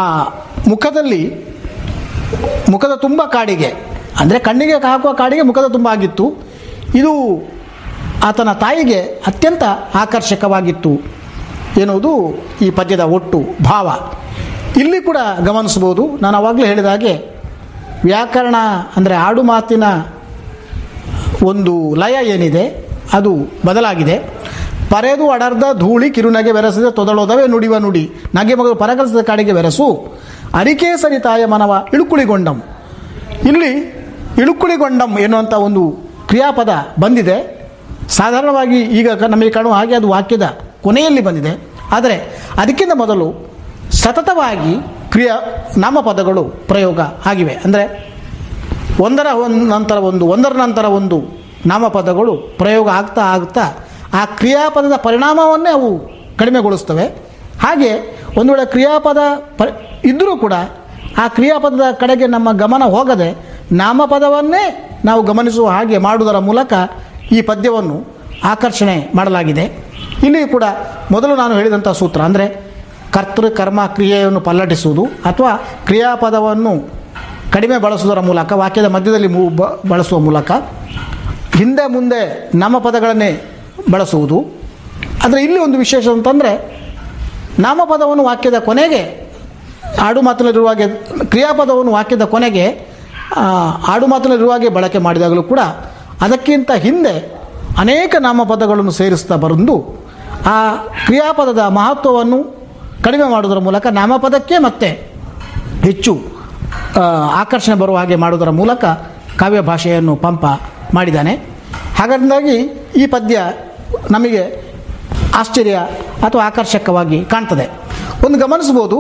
ಮುಖದ ತುಂಬ ಕಾಡಿಗೆ, ಅಂದರೆ ಕಣ್ಣಿಗೆ ಹಾಕುವ ಕಾಡಿಗೆ ಮುಖದ ತುಂಬ ಆಗಿತ್ತು. ಇದು ಆತನ ತಾಯಿಗೆ ಅತ್ಯಂತ ಆಕರ್ಷಕವಾಗಿತ್ತು ಎನ್ನುವುದು ಈ ಪದ್ಯದ ಒಟ್ಟು ಭಾವ. ಇಲ್ಲಿ ಕೂಡ ಗಮನಿಸ್ಬೋದು, ನಾನು ಆವಾಗಲೇ ಹೇಳಿದ ಹಾಗೆ ವ್ಯಾಕರಣ ಅಂದರೆ ಆಡು ಮಾತಿನ ಒಂದು ಲಯ ಏನಿದೆ ಅದು ಬದಲಾಗಿದೆ. ಪರೆದು ಅಡರ್ಧ ಧೂಳಿ ಕಿರುನಗೆ ಬೆರೆಸಿದ ತೊದಳೋದವೇ ನುಡಿಯುವ ನುಡಿ, ನಗೆ ಮಗಳು ಪರಕಲಿಸಿದ ಕಾಡಿಗೆ ಬೆರಸು, ಅರಿಕೆ ಸರಿತಾಯ ಮನವ ಇಳುಕುಳಿಗೊಂಡಂ. ಇಲ್ಲಿ ಇಳುಕುಳಿಗೊಂಡಂ ಎನ್ನುವಂಥ ಒಂದು ಕ್ರಿಯಾಪದ ಬಂದಿದೆ. ಸಾಧಾರಣವಾಗಿ ಈಗ ನಮಗೆ ಕಾಣುವ ಹಾಗೆ ಅದು ವಾಕ್ಯದ ಕೊನೆಯಲ್ಲಿ ಬಂದಿದೆ. ಆದರೆ ಅದಕ್ಕಿಂತ ಮೊದಲು ಸತತವಾಗಿ ನಾಮಪದಗಳು ಪ್ರಯೋಗ ಆಗಿವೆ. ಅಂದರೆ ಒಂದರ ನಂತರ ಒಂದು ನಾಮಪದಗಳು ಪ್ರಯೋಗ ಆಗ್ತಾ ಆ ಕ್ರಿಯಾಪದದ ಪರಿಣಾಮವನ್ನೇ ಅವು ಕಡಿಮೆಗೊಳಿಸ್ತವೆ. ಹಾಗೆ ಒಂದು ವೇಳೆ ಕ್ರಿಯಾಪದ ಇದ್ದರೂ ಕೂಡ ಆ ಕ್ರಿಯಾಪದದ ಕಡೆಗೆ ನಮ್ಮ ಗಮನ ಹೋಗದೆ ನಾಮಪದವನ್ನೇ ನಾವು ಗಮನಿಸುವ ಹಾಗೆ ಮಾಡುವುದರ ಮೂಲಕ ಈ ಪದ್ಯವನ್ನು ಆಕರ್ಷಣೆ ಮಾಡಲಾಗಿದೆ. ಇಲ್ಲಿಯೂ ಕೂಡ ಮೊದಲು ನಾನು ಹೇಳಿದಂಥ ಸೂತ್ರ ಅಂದರೆ ಕರ್ತೃ ಕರ್ಮ ಕ್ರಿಯೆಯನ್ನು ಪಲ್ಲಟಿಸುವುದು ಅಥವಾ ಕ್ರಿಯಾಪದವನ್ನು ಕಡಿಮೆ ಬಳಸುವುದರ ಮೂಲಕ, ವಾಕ್ಯದ ಮಧ್ಯದಲ್ಲಿ ಬಳಸುವ ಮೂಲಕ ಹಿಂದೆ ಮುಂದೆ ನಾಮಪದಗಳನ್ನೇ ಬಳಸುವುದು. ಆದರೆ ಇಲ್ಲಿ ಒಂದು ವಿಶೇಷ ಅಂತಂದರೆ ನಾಮಪದವನ್ನು ವಾಕ್ಯದ ಕೊನೆಗೆ ಆಡು ಮಾತಿನಲ್ಲಿರುವಾಗೆ, ಕ್ರಿಯಾಪದವನ್ನು ವಾಕ್ಯದ ಕೊನೆಗೆ ಆಡು ಮಾತಿನಲ್ಲಿರುವಾಗೆ ಬಳಕೆ ಮಾಡಿದಾಗಲೂ ಕೂಡ ಅದಕ್ಕಿಂತ ಹಿಂದೆ ಅನೇಕ ನಾಮಪದಗಳನ್ನು ಸೇರಿಸ್ತಾ ಬಂದು ಆ ಕ್ರಿಯಾಪದದ ಮಹತ್ವವನ್ನು ಕಡಿಮೆ ಮಾಡುವುದರ ಮೂಲಕ ನಾಮಪದಕ್ಕೆ ಮತ್ತೆ ಹೆಚ್ಚು ಆಕರ್ಷಣೆ ಬರುವ ಹಾಗೆ ಮಾಡುವುದರ ಮೂಲಕ ಕಾವ್ಯ ಭಾಷೆಯನ್ನು ಪಂಪ ಮಾಡಿದ್ದಾನೆ. ಹಾಗಾಗಿ ಈ ಪದ್ಯ ನಮಗೆ ಆಶ್ಚರ್ಯ ಅಥವಾ ಆಕರ್ಷಕವಾಗಿ ಕಾಣ್ತದೆ. ಒಂದು ಗಮನಿಸ್ಬೋದು,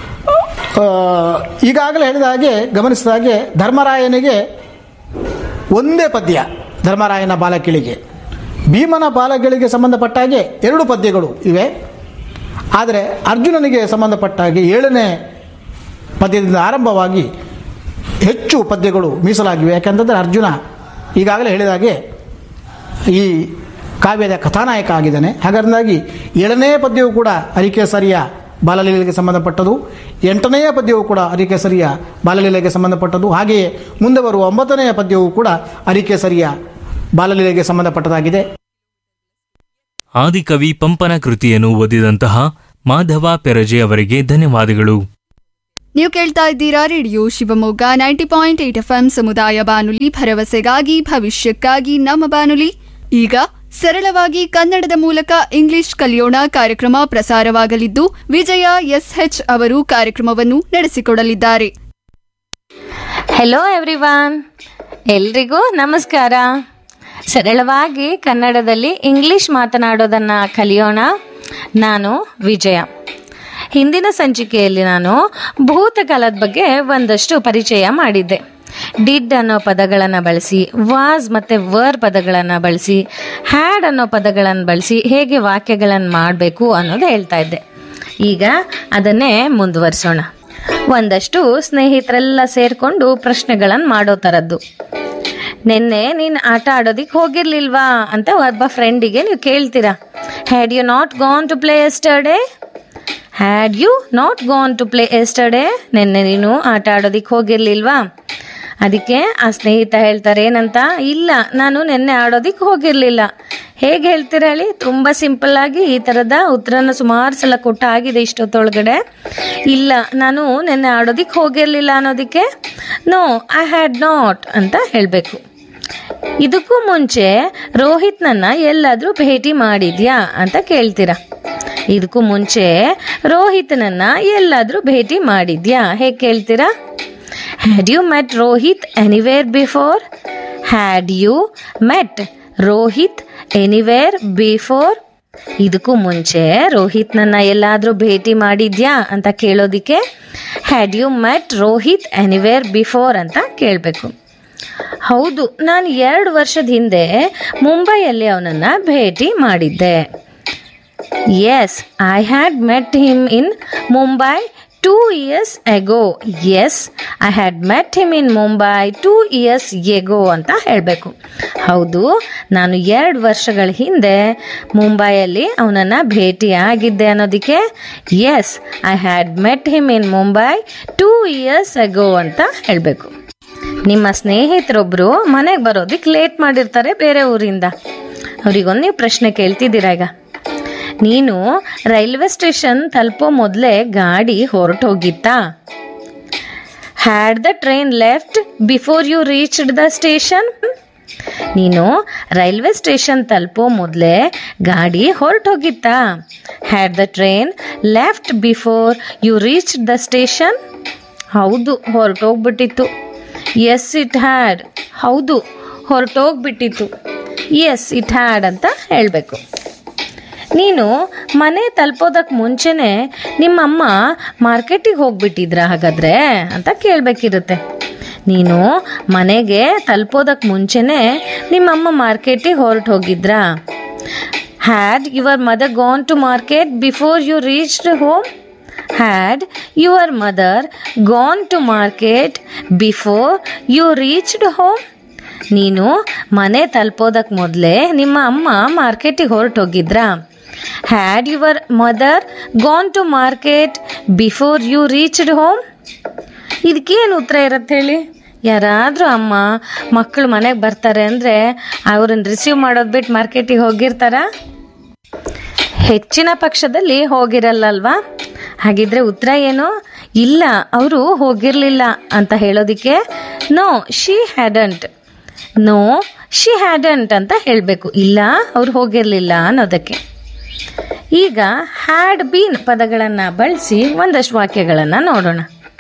ಈಗಾಗಲೇ ಹೇಳಿದ ಹಾಗೆ ಗಮನಿಸಿದ ಹಾಗೆ ಧರ್ಮರಾಯನಿಗೆ ಒಂದೇ ಪದ್ಯ, ಧರ್ಮರಾಯನ ಬಾಲಕಿಳಿಗೆ. ಭೀಮನ ಬಾಲಕಿಳಿಗೆ ಸಂಬಂಧಪಟ್ಟ ಹಾಗೆ 2 ಪದ್ಯಗಳು ಇವೆ. ಆದರೆ ಅರ್ಜುನನಿಗೆ ಸಂಬಂಧಪಟ್ಟ ಹಾಗೆ 7ನೇ ಪದ್ಯದಿಂದ ಆರಂಭವಾಗಿ ಹೆಚ್ಚು ಪದ್ಯಗಳು ಮೀಸಲಾಗಿವೆ. ಯಾಕೆಂತಂದರೆ ಅರ್ಜುನ ಈಗಾಗಲೇ ಹೇಳಿದ ಹಾಗೆ ಈ ಕಾವ್ಯದ ಕಥಾನಾಯಕ ಆಗಿದ್ದಾನೆ. ಹಾಗಾಗಿ 7ನೇ ಪದ್ಯವು ಕೂಡ ಅರಿಕೇಸರಿಯ ಬಾಲಲೀಲೆಗೆ ಸಂಬಂಧಪಟ್ಟದು, 8ನೆಯ ಪದ್ಯವು ಕೂಡ ಅರಿಕೇಸರಿಯ ಬಾಲಲೀಲೆಗೆ ಸಂಬಂಧಪಟ್ಟದು. ಹಾಗೆಯೇ ಮುಂದೆ ಬರುವ 9ನೆಯ ಪದ್ಯವು ಕೂಡ ಅರಿಕೇಸರಿಯ ಬಾಲಲೀಲೆಗೆ ಸಂಬಂಧಪಟ್ಟದಾಗಿದೆ. ಆದಿಕವಿ ಪಂಪನ ಕೃತಿಯನ್ನು ಓದಿದಂತಹ ಮಾಧವ ಪೆರಜೆ ಅವರಿಗೆ ಧನ್ಯವಾದಗಳು. ನೀವು ಕೇಳ್ತಾ ಇದ್ದೀರಾ ರೇಡಿಯೋ ಶಿವಮೊಗ್ಗ 90.8 FM ಸಮುದಾಯ ಬಾನುಲಿ, ಭರವಸೆಗಾಗಿ ಭವಿಷ್ಯಕ್ಕಾಗಿ ನಮ್ಮ ಬಾನುಲಿ. ಈಗ ಸರಳವಾಗಿ ಕನ್ನಡದ ಮೂಲಕ ಇಂಗ್ಲಿಷ್ ಕಲಿಯೋಣ ಕಾರ್ಯಕ್ರಮ ಪ್ರಸಾರವಾಗಲಿದ್ದು, ವಿಜಯ SH ಅವರು ಕಾರ್ಯಕ್ರಮವನ್ನು ನಡೆಸಿಕೊಡಲಿದ್ದಾರೆ. ಹೆಲೋ ಎವ್ರಿವಾನ್, ಎಲ್ರಿಗೂ ನಮಸ್ಕಾರ. ಸರಳವಾಗಿ ಕನ್ನಡದಲ್ಲಿ ಇಂಗ್ಲಿಷ್ ಮಾತನಾಡೋದನ್ನು ಕಲಿಯೋಣ. ನಾನು ವಿಜಯ. ಹಿಂದಿನ ಸಂಚಿಕೆಯಲ್ಲಿ ನಾನು ಭೂತಕಾಲದ ಬಗ್ಗೆ ಒಂದಷ್ಟು ಪರಿಚಯ ಮಾಡಿದ್ದೆ. ಡಿಡ್ ಅನ್ನೋ ಪದಗಳನ್ನು ಬಳಸಿ, ವಾಸ್ ಮತ್ತು ವರ್ ಪದಗಳನ್ನು ಬಳಸಿ, ಹ್ಯಾಡ್ ಅನ್ನೋ ಪದಗಳನ್ನು ಬಳಸಿ ಹೇಗೆ ವಾಕ್ಯಗಳನ್ನು ಮಾಡಬೇಕು ಅನ್ನೋದು ಹೇಳ್ತಾ ಇದ್ದೆ. ಈಗ ಅದನ್ನೇ ಮುಂದುವರಿಸೋಣ. ಒಂದಷ್ಟು ಸ್ನೇಹಿತರೆಲ್ಲ ಸೇರಿಕೊಂಡು ಪ್ರಶ್ನೆಗಳನ್ನು ಮಾಡೋ ಥರದ್ದು. ನಿನ್ನೆ ನೀನು ಆಟ ಆಡೋದಿಕ್ಕೆ ಹೋಗಿರ್ಲಿಲ್ವಾ ಅಂತ ಒಬ್ಬ ಫ್ರೆಂಡಿಗೆ ನೀವು ಕೇಳ್ತೀರಾ. Had you not gone to play yesterday? Had you not gone to play yesterday? ನಿನ್ನೆ ನೀನು ಆಟ ಆಡೋದಿಕ್ಕೆ ಹೋಗಿರ್ಲಿಲ್ವಾ? ಅದಕ್ಕೆ ಆ ಸ್ನೇಹಿತ ಹೇಳ್ತಾರೆ ಏನಂತ, ಇಲ್ಲ ನಾನು ನಿನ್ನೆ ಆಡೋದಿಕ್ಕೆ ಹೋಗಿರಲಿಲ್ಲ. ಹೇಗೆ ಹೇಳ್ತೀರ ಹೇಳಿ? ತುಂಬ ಸಿಂಪಲ್ಲಾಗಿ ಈ ಥರದ ಉತ್ತರನ ಸುಮಾರು ಸಲ ಕೊಟ್ಟಾಗಿದೆ ಇಷ್ಟೊತ್ತೊಳಗಡೆ. ಇಲ್ಲ ನಾನು ನಿನ್ನೆ ಆಡೋದಿಕ್ಕೆ ಹೋಗಿರಲಿಲ್ಲ ಅನ್ನೋದಕ್ಕೆ ನೋ ಐ ಹ್ಯಾಡ್ ನಾಟ್ ಅಂತ ಹೇಳಬೇಕು. ಇದಕ್ಕೂ ಮುಂಚೆ ರೋಹಿತ್ನನ್ನ ಎಲ್ಲಾದರೂ ಭೇಟಿ ಮಾಡಿದ್ಯಾ ಅಂತ ಕೇಳ್ತೀರಾ. ಇದಕ್ಕೂ ಮುಂಚೆ ರೋಹಿತ್ನನ್ನ ಎಲ್ಲಾದರೂ ಭೇಟಿ ಮಾಡಿದ್ಯಾ ಹೇಗೆ ಕೇಳ್ತೀರಾ? Had you met Rohit anywhere before? Had you met Rohit anywhere before? ಇದಕ್ಕೂ ಮುಂಚೆ ರೋಹಿತ್ನನ್ನ ಎಲ್ಲಾದರೂ ಭೇಟಿ ಮಾಡಿದ್ಯಾ ಅಂತ ಕೇಳೋದಿಕ್ಕೆ had you met Rohit anywhere before ಅಂತ ಕೇಳಬೇಕು. ಹೌದು, ನಾನು 2 ವರ್ಷದ ಹಿಂದೆ ಮುಂಬೈಯಲ್ಲಿ ಅವನನ್ನು ಭೇಟಿ ಮಾಡಿದ್ದೆ. S, I had met him in Mumbai 2 years ago. Yes, I had met him in Mumbai 2 years ago ಅಂತ ಹೇಳಬೇಕು. ಹೌದು, ನಾನು 2 ವರ್ಷಗಳ ಹಿಂದೆ ಮುಂಬೈಯಲ್ಲಿ ಅವನನ್ನು ಭೇಟಿಯಾಗಿದ್ದೆ ಅನ್ನೋದಕ್ಕೆ S, I had met him in Mumbai 2 years ago ಅಂತ ಹೇಳಬೇಕು. ನಿಮ್ಮ ಸ್ನೇಹಿತರೊಬ್ಬರು ಮನೆಗೆ ಬರೋದಕ್ಕೆ ಲೇಟ್ ಮಾಡಿರ್ತಾರೆ ಬೇರೆ ಊರಿಂದ. ಅವರಿಗೊಂದು ನೀವು ಪ್ರಶ್ನೆ ಕೇಳ್ತಿದ್ದೀರಾ. ಈಗ ನೀನು ರೈಲ್ವೆ ಸ್ಟೇಷನ್ ತಲುಪೋ ಮೊದಲೇ ಗಾಡಿ ಹೊರಟೋಗಿತ್ತಾ? Had the train left before you reached the station? ನೀನು ರೈಲ್ವೆ ಸ್ಟೇಷನ್ ತಲುಪೋ ಮೊದಲೇ ಗಾಡಿ ಹೊರಟೋಗಿತ್ತಾ? Had the train left before you reached the station? ಹೌದು, ಹೊರಟೋಗ್ಬಿಟ್ಟಿತ್ತು. S it had. ಹೌದು, ಹೊರಟೋಗ್ಬಿಟ್ಟಿತ್ತು. ಎಸ್ ಇಟ್ ಹ್ಯಾಡ್ ಅಂತ ಹೇಳಬೇಕು. ನೀನು ಮನೆ ತಲುಪೋದಕ್ಕೆ ಮುಂಚೆನೇ ನಿಮ್ಮಮ್ಮ ಮಾರ್ಕೆಟಿಗೆ ಹೋಗ್ಬಿಟ್ಟಿದ್ರ ಹಾಗಾದ್ರೆ ಅಂತ ಕೇಳಬೇಕಿರುತ್ತೆ. ನೀನು ಮನೆಗೆ ತಲುಪೋದಕ್ಕೆ ಮುಂಚೆನೇ ನಿಮ್ಮಮ್ಮ ಮಾರ್ಕೆಟಿಗೆ ಹೊರಟು ಹೋಗಿದ್ರಾ? Had your mother gone to market before you reached home? Had your mother gone to market before you reached home? ನೀನು ಮನೆ ತಲುಪೋದಕ್ಕೆ ಮೊದಲೇ ನಿಮ್ಮ ಅಮ್ಮ ಮಾರ್ಕೆಟಿಗೆ ಹೊರಟೋಗಿದ್ರಾ? Had your mother gone to market before you reached home? ಇದಕ್ಕೇನು ಉತ್ತರ ಇರುತ್ತೆ ಹೇಳಿ? ಯಾರಾದರೂ ಅಮ್ಮ ಮಕ್ಕಳು ಮನೆಗೆ ಬರ್ತಾರೆ ಅಂದರೆ ಅವ್ರನ್ನ ರಿಸೀವ್ ಮಾಡೋದು ಬಿಟ್ಟು ಮಾರ್ಕೆಟಿಗೆ ಹೋಗಿರ್ತಾರ? ಹೆಚ್ಚಿನ ಪಕ್ಷದಲ್ಲಿ ಹೋಗಿರಲ್ಲಲ್ವಾ? ಹಾಗಿದ್ರೆ ಉತ್ತರ ಏನು? ಇಲ್ಲ, ಅವರು ಹೋಗಿರಲಿಲ್ಲ ಅಂತ ಹೇಳೋದಕ್ಕೆ no she hadn't. No she hadn't ಅಂತ ಹೇಳಬೇಕು. ಇಲ್ಲ, ಅವ್ರು ಹೋಗಿರಲಿಲ್ಲ ಅನ್ನೋದಕ್ಕೆ. ಈಗ ಹ್ಯಾಡ್ ಬೀನ್ ಪದಗಳನ್ನು ಬಳಸಿ ಒಂದಷ್ಟು ವಾಕ್ಯಗಳನ್ನು ನೋಡೋಣ.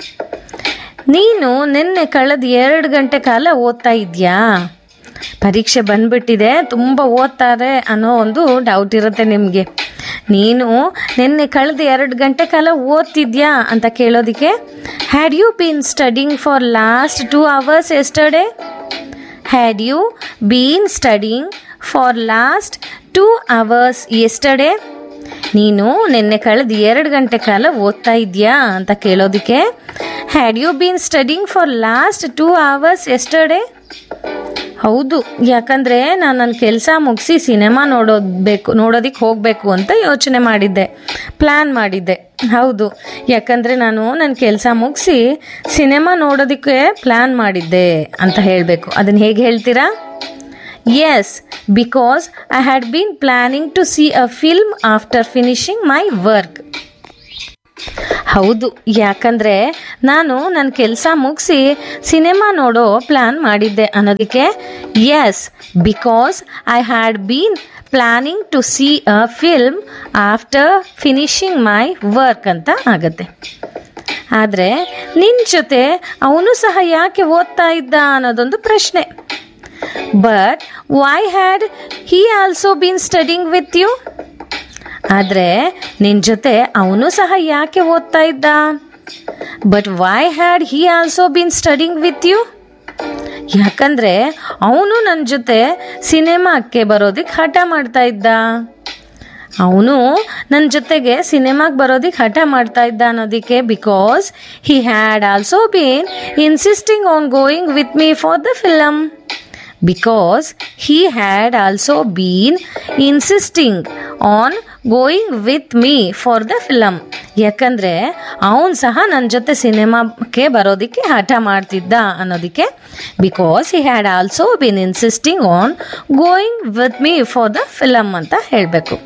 ನೀನು ನಿನ್ನೆ ಕಳೆದ 2 ಗಂಟೆ ಕಾಲ ಓದ್ತಾ ಇದೆಯಾ? ಪರೀಕ್ಷೆ ಬಂದ್ಬಿಟ್ಟಿದೆ, ತುಂಬ ಓದ್ತಾರೆ ಅನ್ನೋ ಒಂದು ಡೌಟ್ ಇರುತ್ತೆ ನಿಮಗೆ. ನೀನು ನಿನ್ನೆ ಕಳೆದ 2 ಗಂಟೆ ಕಾಲ ಓದ್ತಿದ್ಯಾ ಅಂತ ಕೇಳೋದಕ್ಕೆ had you been studying for last 2 hours yesterday? Had you been studying for last 2 hours yesterday? ನೀನು ನಿನ್ನೆ ಕಳೆದ 2 ಗಂಟೆ ಕಾಲ ಓದ್ತಾ ಇದೆಯಾ ಅಂತ ಕೇಳೋದಕ್ಕೆ had you been studying for last 2 hours yesterday? ಹೌದು, ಯಾಕಂದರೆ ನಾನು ನನ್ನ ಕೆಲಸ ಮುಗಿಸಿ ಸಿನಿಮಾ ನೋಡೋದಕ್ಕೆ ಹೋಗಬೇಕು ಅಂತ ಯೋಚನೆ ಮಾಡಿದ್ದೆ, ಪ್ಲ್ಯಾನ್ ಮಾಡಿದ್ದೆ. ಹೌದು, ಯಾಕಂದರೆ ನಾನು ನನ್ನ ಕೆಲಸ ಮುಗಿಸಿ ಸಿನಿಮಾ ನೋಡೋದಕ್ಕೆ ಪ್ಲ್ಯಾನ್ ಮಾಡಿದ್ದೆ ಅಂತ ಹೇಳಬೇಕು. ಅದನ್ನು ಹೇಗೆ ಹೇಳ್ತೀರಾ? S, because I had been planning to C a film after finishing my work. ಹೌದು, ಯಾಕಂದ್ರೆ ನಾನು ನನ್ನ ಕೆಲಸ ಮುಗಿಸಿ ಸಿನಿಮಾ ನೋಡೋ ಪ್ಲಾನ್ ಮಾಡಿದ್ದೆ ಅನ್ನೋದಕ್ಕೆ S, because I had been planning to C a film after finishing my work ಅಂತ ಆಗತ್ತೆ. ಆದರೆ ನಿನ್ನ ಜೊತೆ ಅವನು ಸಹ ಯಾಕೆ ಓದ್ತಾ ಇದ್ದ ಅನ್ನೋದೊಂದು ಪ್ರಶ್ನೆ. But why had he also been studying with you? ಆದರೆ ನಿನ್ನ ಜೊತೆ ಅವನು ಸಹ ಯಾಕೆ ಓದ್ತಾ ಇದ್ದ? But why had he also been studying with you? ಯಾಕಂದರೆ ಅವನು ನನ್ನ ಜೊತೆ ಸಿನಿಮಾಕ್ಕೆ ಬರೋದಕ್ಕೆ ಹಠ ಮಾಡ್ತಾ ಇದ್ದ. ಅವನು ನನ್ನ ಜೊತೆಗೆ ಸಿನಿಮಾಗೆ ಬರೋದಕ್ಕೆ ಹಠ ಮಾಡ್ತಾ ಇದ್ದ ಅನ್ನೋದಕ್ಕೆ because he had also bean insisting on going with me for the film. Because he had also been insisting on going with me for the film. ಯಾಕಂದರೆ ಅವನು ಸಹ ನನ್ನ ಜೊತೆ ಸಿನಿಮಾಕ್ಕೆ ಬರೋದಕ್ಕೆ ಹಠ ಮಾಡ್ತಿದ್ದ ಅನ್ನೋದಕ್ಕೆ because he had also bean insisting on going with me for the film ಅಂತ ಹೇಳಬೇಕು.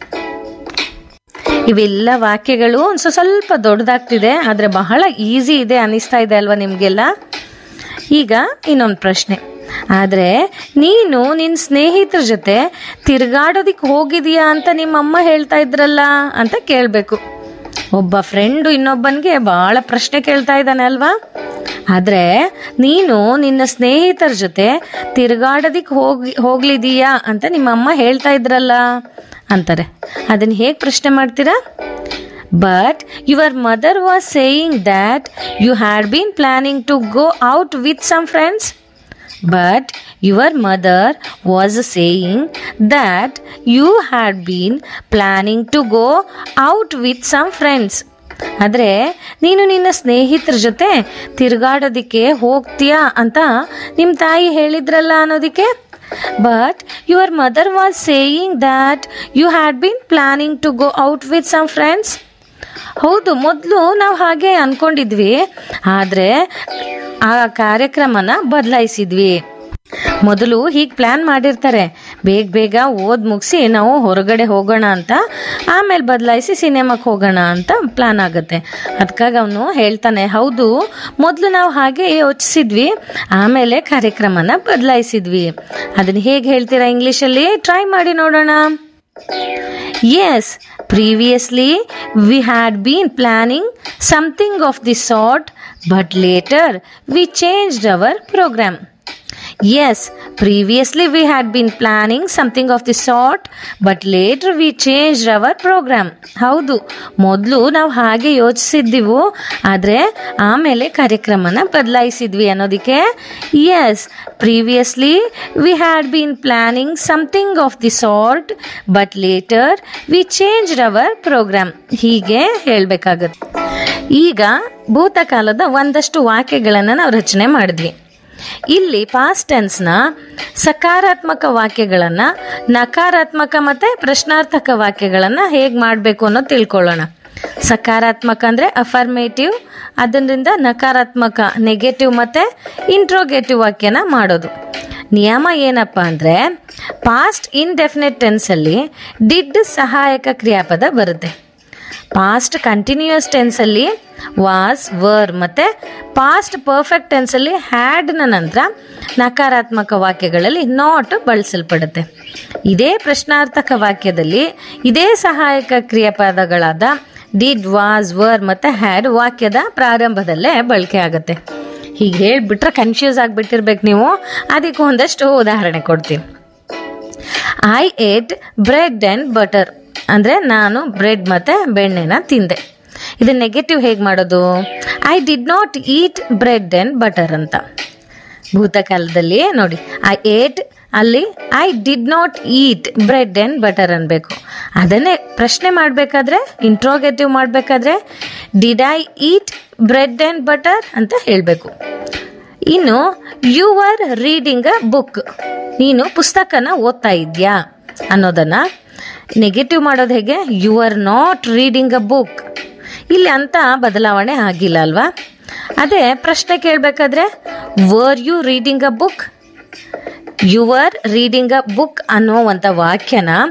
ಇವೆಲ್ಲ ವಾಕ್ಯಗಳು ಸ್ವಲ್ಪ ದೊಡ್ಡದಾಗ್ತಿದೆ, ಆದರೆ ಬಹಳ ಈಸಿ ಇದೆ ಅನ್ನಿಸ್ತಾ ಇದೆ ಅಲ್ವಾ ನಿಮಗೆಲ್ಲ? ಈಗ ಇನ್ನೊಂದು ಪ್ರಶ್ನೆ. ಆದರೆ ನೀನು ನಿನ್ನ ಸ್ನೇಹಿತರ ಜೊತೆ ತಿರುಗಾಡೋದಿಕ್ಕೆ ಹೋಗಿದೀಯಾ ಅಂತ ನಿಮ್ಮಮ್ಮ ಹೇಳ್ತಾ ಇದ್ರಲ್ಲ ಅಂತ ಕೇಳಬೇಕು. ಒಬ್ಬ ಫ್ರೆಂಡು ಇನ್ನೊಬ್ಬನಿಗೆ ಭಾಳ ಪ್ರಶ್ನೆ ಕೇಳ್ತಾ ಇದ್ದಾನೆ ಅಲ್ವಾ? ಆದರೆ ನೀನು ನಿನ್ನ ಸ್ನೇಹಿತರ ಜೊತೆ ತಿರುಗಾಡೋದಿಕ್ಕೆ ಹೋಗ್ಲಿದೀಯಾ ಅಂತ ನಿಮ್ಮಮ್ಮ ಹೇಳ್ತಾ ಇದ್ರಲ್ಲ ಅಂತಾರೆ. ಅದನ್ನು ಹೇಗೆ ಪ್ರಶ್ನೆ ಮಾಡ್ತೀರಾ? But your mother was saying that you had been planning to go out with some friends. But your mother was saying that you had been planning to go out with some friends. ಆದರೆ ನೀನು ನಿನ್ನ ಸ್ನೇಹಿತರ ಜೊತೆ ತಿರುಗಾಡೋದಕ್ಕೆ ಹೋಗ್ತೀಯಾ ಅಂತ ನಿಮ್ಮ ತಾಯಿ ಹೇಳಿದ್ರಲ್ಲ ಅನ್ನೋದಕ್ಕೆ. But your mother was saying that you had been planning to go out with some friends. ಹೌದು, ಮೊದಲು ನಾವು ಹಾಗೆ ಅಂದ್ಕೊಂಡಿದ್ವಿ, ಆದರೆ ಆ ಕಾರ್ಯಕ್ರಮನ ಬದಲಾಯಿಸಿದ್ವಿ. ಮೊದಲು ಹೀಗೆ ಪ್ಲ್ಯಾನ್ ಮಾಡಿರ್ತಾರೆ, ಬೇಗ ಬೇಗ ಓದಿ ಮುಗಿಸಿ ನಾವು ಹೊರಗಡೆ ಹೋಗೋಣ ಅಂತ, ಆಮೇಲೆ ಬದಲಾಯಿಸಿ ಸಿನಿಮಾಕ್ಕೆ ಹೋಗೋಣ ಅಂತ ಪ್ಲ್ಯಾನ್ ಆಗುತ್ತೆ. ಅದಕ್ಕಾಗಿ ಅವನು ಹೇಳ್ತಾನೆ, ಹೌದು ಮೊದಲು ನಾವು ಹಾಗೆ ಯೋಚಿಸಿದ್ವಿ, ಆಮೇಲೆ ಕಾರ್ಯಕ್ರಮನ ಬದಲಾಯಿಸಿದ್ವಿ. ಅದನ್ನು ಹೇಗೆ ಹೇಳ್ತೀರಾ ಇಂಗ್ಲೀಷಲ್ಲಿ? ಟ್ರೈ ಮಾಡಿ ನೋಡೋಣ. Yes, previously we had been planning something of the sort, but later we changed our program. Yes, previously we had been planning something of the sort, but later we changed our program. ಹೌದು, ಮೊದಲು ನಾವು ಹಾಗೆ ಯೋಚಿಸಿದ್ದೀವು, ಆದರೆ ಆಮೇಲೆ ಕಾರ್ಯಕ್ರಮನ ಬದಲಾಯಿಸಿದ್ವಿ ಅನ್ನೋದಕ್ಕೆ yes, previously we had been planning something of the sort, but later we changed our program. ಹೀಗೆ ಹೇಳಬೇಕಾಗತ್ತೆ. ಈಗ ಭೂತಕಾಲದ ಒಂದಷ್ಟು ವಾಕ್ಯಗಳನ್ನು ನಾವು ರಚನೆ ಮಾಡಿದ್ವಿ. ಇಲ್ಲಿ ಪಾಸ್ಟ್ ಟೆನ್ಸ್ನ ಸಕಾರಾತ್ಮಕ ವಾಕ್ಯಗಳನ್ನು, ನಕಾರಾತ್ಮಕ ಮತ್ತು ಪ್ರಶ್ನಾರ್ಥಕ ವಾಕ್ಯಗಳನ್ನು ಹೇಗೆ ಮಾಡಬೇಕು ಅನ್ನೋದು ತಿಳ್ಕೊಳ್ಳೋಣ. ಸಕಾರಾತ್ಮಕ ಅಂದರೆ ಅಫರ್ಮೇಟಿವ್, ಅದರಿಂದ ನಕಾರಾತ್ಮಕ ನೆಗೆಟಿವ್ ಮತ್ತು ಇಂಟ್ರೋಗೇಟಿವ್ ವಾಕ್ಯನ ಮಾಡೋದು. ನಿಯಮ ಏನಪ್ಪ ಅಂದರೆ ಪಾಸ್ಟ್ ಇನ್ಡೆಫಿನೆಟ್ ಟೆನ್ಸಲ್ಲಿ ಡಿಡ್ ಸಹಾಯಕ ಕ್ರಿಯಾಪದ ಬರುತ್ತೆ. ಪಾಸ್ಟ್ ಕಂಟಿನ್ಯೂಯಸ್ ಟೆನ್ಸಲ್ಲಿ ವಾಸ್, ವರ್ ಮತ್ತು ಪಾಸ್ಟ್ ಪರ್ಫೆಕ್ಟ್ ಟೆನ್ಸಲ್ಲಿ ಹ್ಯಾಡ್ನ ನಂತರ ನಕಾರಾತ್ಮಕ ವಾಕ್ಯಗಳಲ್ಲಿ ನಾಟ್ ಬಳಸಲ್ಪಡುತ್ತೆ. ಇದೇ ಪ್ರಶ್ನಾರ್ಥಕ ವಾಕ್ಯದಲ್ಲಿ ಇದೇ ಸಹಾಯಕ ಕ್ರಿಯಾಪದಗಳಾದ ಡಿಡ್, ವಾಸ್, ವರ್ ಮತ್ತು ಹ್ಯಾಡ್ ವಾಕ್ಯದ ಪ್ರಾರಂಭದಲ್ಲೇ ಬಳಕೆ ಆಗುತ್ತೆ. ಹೀಗೆ ಹೇಳಿಬಿಟ್ರೆ ಕನ್ಫ್ಯೂಸ್ ಆಗಿಬಿಟ್ಟಿರ್ಬೇಕು ನೀವು. ಅದಕ್ಕೆ ಒಂದಷ್ಟು ಉದಾಹರಣೆ ಕೊಡ್ತೀನಿ. I eight bread and butter ಅಂದರೆ ನಾನು ಬ್ರೆಡ್ ಮತ್ತು ಬೆಣ್ಣೆನ ತಿಂದೆ. ಇದು ನೆಗೆಟಿವ್ ಹೇಗೆ ಮಾಡೋದು? I did not eat bread and butter ಅಂತ. ಭೂತಕಾಲದಲ್ಲಿ ನೋಡಿ, ಐ ಏಟ್ ಅಲ್ಲಿ I did not eat bread and butter ಅನ್ಬೇಕು. ಅದನ್ನೇ ಪ್ರಶ್ನೆ ಮಾಡಬೇಕಾದ್ರೆ, ಇಂಟ್ರೋಗೇಟಿವ್ ಮಾಡಬೇಕಾದ್ರೆ did I eat bread and butter ಅಂತ ಹೇಳಬೇಕು. ಇನ್ನು you are reading a book, ನೀನು ಪುಸ್ತಕನ ಓದ್ತಾ ಇದೆಯಾ ಅನ್ನೋದನ್ನು ನೆಗೆಟಿವ್ ಮಾಡೋದು ಹೇಗೆ? You are not reading a book. ಇಲ್ಲಿ ಅಂತ ಬದಲಾವಣೆ ಆಗಿಲ್ಲ ಅಲ್ವಾ? ಅದೇ ಪ್ರಶ್ನೆ ಕೇಳಬೇಕಾದ್ರೆ were you reading a book, you are reading a book ಅನ್ನುವಂಥ ವಾಕ್ಯನ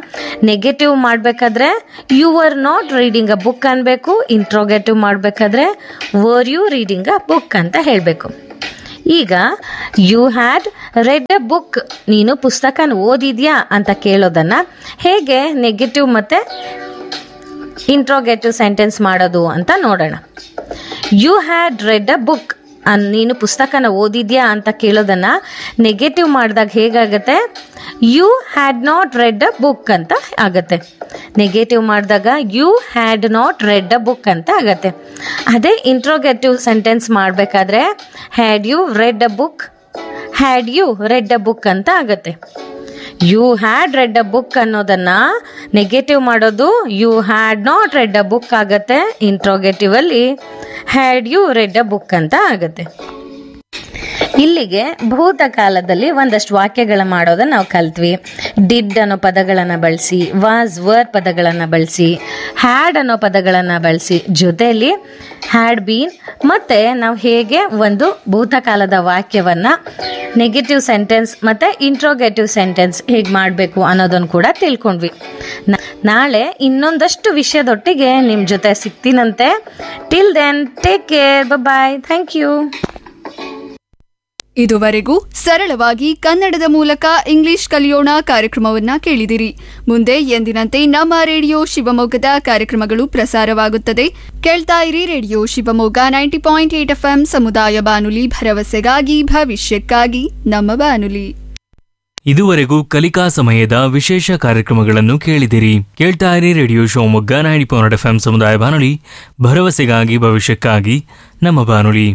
ನೆಗೆಟಿವ್ ಮಾಡಬೇಕಾದ್ರೆ you are not reading a book ಅನ್ಬೇಕು. ಇಂಟ್ರೋಗೇಟಿವ್ ಮಾಡಬೇಕಾದ್ರೆ were you reading a book ಅಂತ ಹೇಳಬೇಕು. ಈಗ you had red a book, ನೀನು ಪುಸ್ತಕನ ಓದಿದ್ಯಾ ಅಂತ ಕೇಳೋದನ್ನ ಹೇಗೆ ನೆಗೆಟಿವ್ ಮತ್ತೆ ಇಂಟ್ರೋಗೇಟಿವ್ ಸೆಂಟೆನ್ಸ್ ಮಾಡೋದು ಅಂತ ನೋಡೋಣ. You had red a book, ನೀನು ಪುಸ್ತಕನ ಓದಿದ್ಯಾ ಅಂತ ಕೇಳೋದನ್ನ ನೆಗೆಟಿವ್ ಮಾಡಿದಾಗ ಹೇಗಾಗತ್ತೆ, you had not red a book ಅಂತ ಆಗತ್ತೆ. ನೆಗೆಟಿವ್ ಮಾಡಿದಾಗ you had not red a book ಅಂತ ಆಗತ್ತೆ. ಅದೇ ಇಂಟ್ರೋಗೇಟಿವ್ ಸೆಂಟೆನ್ಸ್ ಮಾಡಬೇಕಾದ್ರೆ had you read a book, had you read a book ಅಂತ ಆಗತ್ತೆ. You had red a book ಅನ್ನೋದನ್ನ ನೆಗೆಟಿವ್ ಮಾಡೋದು you had not red a book ಆಗತ್ತೆ. ಇಂಟ್ರೋಗೇಟಿವ್ ಅಲ್ಲಿ had you read a book ಅಂತ ಆಗತ್ತೆ. ಇಲ್ಲಿಗೆ ಭೂತಕಾಲದಲ್ಲಿ ಒಂದಷ್ಟು ವಾಕ್ಯಗಳ ಮಾಡೋದನ್ನ ನಾವು ಕಲ್ತ್ವಿ. ಡಿಡ್ ಅನ್ನೋ ಪದಗಳನ್ನು ಬಳಸಿ, ವಾಸ್ ವರ್ ಪದಗಳನ್ನು ಬಳಸಿ, ಹ್ಯಾಡ್ ಅನ್ನೋ ಪದಗಳನ್ನು ಬಳಸಿ, ಜೊತೆಯಲ್ಲಿ ಹ್ಯಾಡ್ ಬೀನ್, ಮತ್ತೆ ನಾವು ಹೇಗೆ ಒಂದು ಭೂತಕಾಲದ ವಾಕ್ಯವನ್ನ ನೆಗೆಟಿವ್ ಸೆಂಟೆನ್ಸ್ ಮತ್ತೆ ಇಂಟ್ರೋಗೇಟಿವ್ ಸೆಂಟೆನ್ಸ್ ಹೇಗೆ ಮಾಡಬೇಕು ಅನ್ನೋದನ್ನು ಕೂಡ ತಿಳ್ಕೊಂಡ್ವಿ. ನಾಳೆ ಇನ್ನೊಂದಷ್ಟು ವಿಷಯದೊಟ್ಟಿಗೆ ನಿಮ್ಮ ಜೊತೆ ಸಿಗ್ತೀನಂತೆ. Till then take care, bye, thank you. ಇದುವರೆಗೂ ಸರಳವಾಗಿ ಕನ್ನಡದ ಮೂಲಕ ಇಂಗ್ಲಿಷ್ ಕಲಿಯೋಣ ಕಾರ್ಯಕ್ರಮವನ್ನ ಕೇಳಿದಿರಿ. ಮುಂದೆ ಎಂದಿನಂತೆ ನಮ್ಮ ರೇಡಿಯೋ ಶಿವಮೊಗ್ಗದ ಕಾರ್ಯಕ್ರಮಗಳು ಪ್ರಸಾರವಾಗುತ್ತದೆ. ಕೇಳ್ತಾ ಇರಿ ರೇಡಿಯೋ ಶಿವಮೊಗ್ಗ 90.8 FM ಸಮುದಾಯ ಬಾನುಲಿ, ಭರವಸೆಗಾಗಿ ಭವಿಷ್ಯಕ್ಕಾಗಿ ನಮ್ಮ ಬಾನುಲಿ. ಇದುವರೆಗೂ ಕಲಿಕಾ ಸಮಯದ ವಿಶೇಷ ಕಾರ್ಯಕ್ರಮಗಳನ್ನು ಕೇಳಿದಿರಿ. ಕೇಳ್ತಾ ಇರಿ ರೇಡಿಯೋ ಶಿವಮೊಗ್ಗ 90.8 FM ಸಮುದಾಯ ಬಾನುಲಿ, ಭರವಸೆಗಾಗಿ ಭವಿಷ್ಯಕ್ಕಾಗಿ ನಮ್ಮ ಬಾನುಲಿ.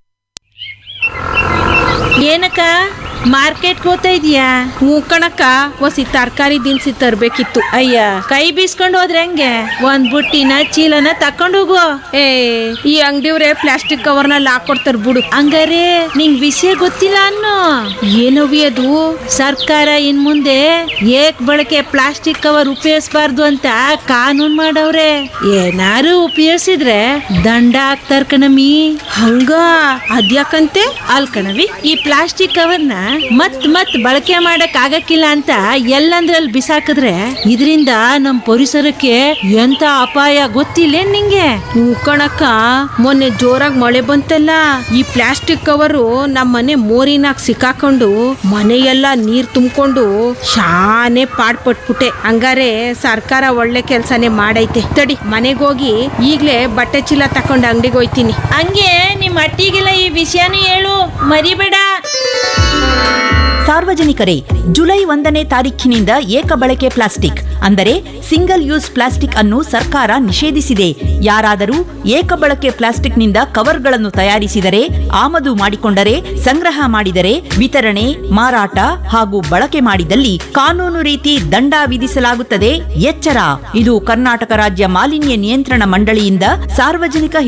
ಏನಕ್ಕ ಮಾರ್ಕೆಟ್ಗೆ ಹೋಗ್ತಾ ಇದೀಯಾ? ಹ್ಞೂ ಕಣಕ್ಕ, ಒಸಿ ತರಕಾರಿ ದಿನಸಿ ತರ್ಬೇಕಿತ್ತು. ಅಯ್ಯ, ಕೈ ಬೀಸ್ಕೊಂಡು ಹೋದ್ರೆ ಹೆಂಗೆ? ಒಂದ್ ಬುಟ್ಟಿನ ಚೀಲನ ತಕೊಂಡು ಹೋಗು. ಏ, ಈ ಅಂಗಡಿಯವ್ರೆ ಪ್ಲಾಸ್ಟಿಕ್ ಕವರ್ನಲ್ಲಿ ಹಾಕೊಡ್ತಾರ ಬಿಡು. ಹಂಗಾರೆ ನಿಂಗ್ ವಿಷಯ ಗೊತ್ತಿಲ್ಲ ಅನ್ನೋ. ಏನವಿ ಅದು? ಸರ್ಕಾರ ಇನ್ ಮುಂದೆ ಏಕ್ ಬಳಕೆ ಪ್ಲಾಸ್ಟಿಕ್ ಕವರ್ ಉಪಯೋಗಿಸಬಾರ್ದು ಅಂತ ಕಾನೂನ್ ಮಾಡವ್ರೆ. ಏನಾರು ಉಪಯೋಗಿಸಿದ್ರೆ ದಂಡ ಹಾಕ್ತಾರ ಕಣಮಿ. ಹಂಗ ಅದ್ಯಾಕಂತೆ? ಅಲ್ ಕಣವಿ, ಈ ಪ್ಲಾಸ್ಟಿಕ್ ಕವರ್ನ ಮತ್ ಬಳಕೆ ಮಾಡಕ್ ಆಗಕ್ಕಿಲ್ಲ ಅಂತ ಎಲ್ಲಂದ್ರಲ್ಲಿ ಬಿಸಾಕಿದ್ರೆ ಇದರಿಂದ ನಮ್ ಪರಿಸರಕ್ಕೆ ಎಂತ ಅಪಾಯ ಗೊತ್ತಿಲ್ಲ ನಿಂಗೆ? ಹ್ಞೂ ಕಣಕ್ಕ, ಮೊನ್ನೆ ಜೋರಾಗಿ ಮಳೆ ಬಂತಲ್ಲ, ಈ ಪ್ಲಾಸ್ಟಿಕ್ ಕವರು ನಮ್ಮ ಮನೆ ಮೋರಿನಾಗ ಸಿಕ್ಕಾಕೊಂಡು ಮನೆಯೆಲ್ಲ ನೀರ್ ತುಂಬಿಕೊಂಡು ಶಾನೆ ಪಾಡ್ಪಟ್ಬಿಟ್ಟೆ. ಹಂಗಾರೆ ಸರ್ಕಾರ ಒಳ್ಳೆ ಕೆಲ್ಸನೇ ಮಾಡೈತೆ. ತಡಿ, ಮನೆಗೆ ಹೋಗಿ ಈಗ್ಲೇ ಬಟ್ಟೆ ಚೀಲ ತಕೊಂಡು ಅಂಗಡಿಗೆ ಹೋಯ್ತೀನಿ. ಹಂಗೆ ನಿಮ್ ಅಟ್ಟಿಗೆಲ್ಲ ಈ ವಿಷಯನೂ ಹೇಳು, ಮರಿಬೇಡ. ಸಾರ್ವಜನಿಕರೇ, ಜುಲೈ 1ನೇ ತಾರೀಖಿನಿಂದ ಏಕ ಬಳಕೆ ಪ್ಲಾಸ್ಟಿಕ್ ಅಂದರೆ ಸಿಂಗಲ್ ಯೂಸ್ ಪ್ಲಾಸ್ಟಿಕ್ ಅನ್ನು ಸರ್ಕಾರ ನಿಷೇಧಿಸಿದೆ. ಯಾರಾದರೂ ಏಕ ಬಳಕೆ ಪ್ಲಾಸ್ಟಿಕ್ನಿಂದ ಕವರ್ಗಳನ್ನು ತಯಾರಿಸಿದರೆ, ಆಮದು ಮಾಡಿಕೊಂಡರೆ, ಸಂಗ್ರಹ ಮಾಡಿದರೆ, ವಿತರಣೆ, ಮಾರಾಟ ಹಾಗೂ ಬಳಕೆ ಮಾಡಿದಲ್ಲಿ ಕಾನೂನು ರೀತಿ ದಂಡ ವಿಧಿಸಲಾಗುತ್ತದೆ. ಎಚ್ಚರ! ಇದು ಕರ್ನಾಟಕ ರಾಜ್ಯ ಮಾಲಿನ್ಯ ನಿಯಂತ್ರಣ ಮಂಡಳಿಯಿಂದ ಸಾರ್ವಜನಿಕ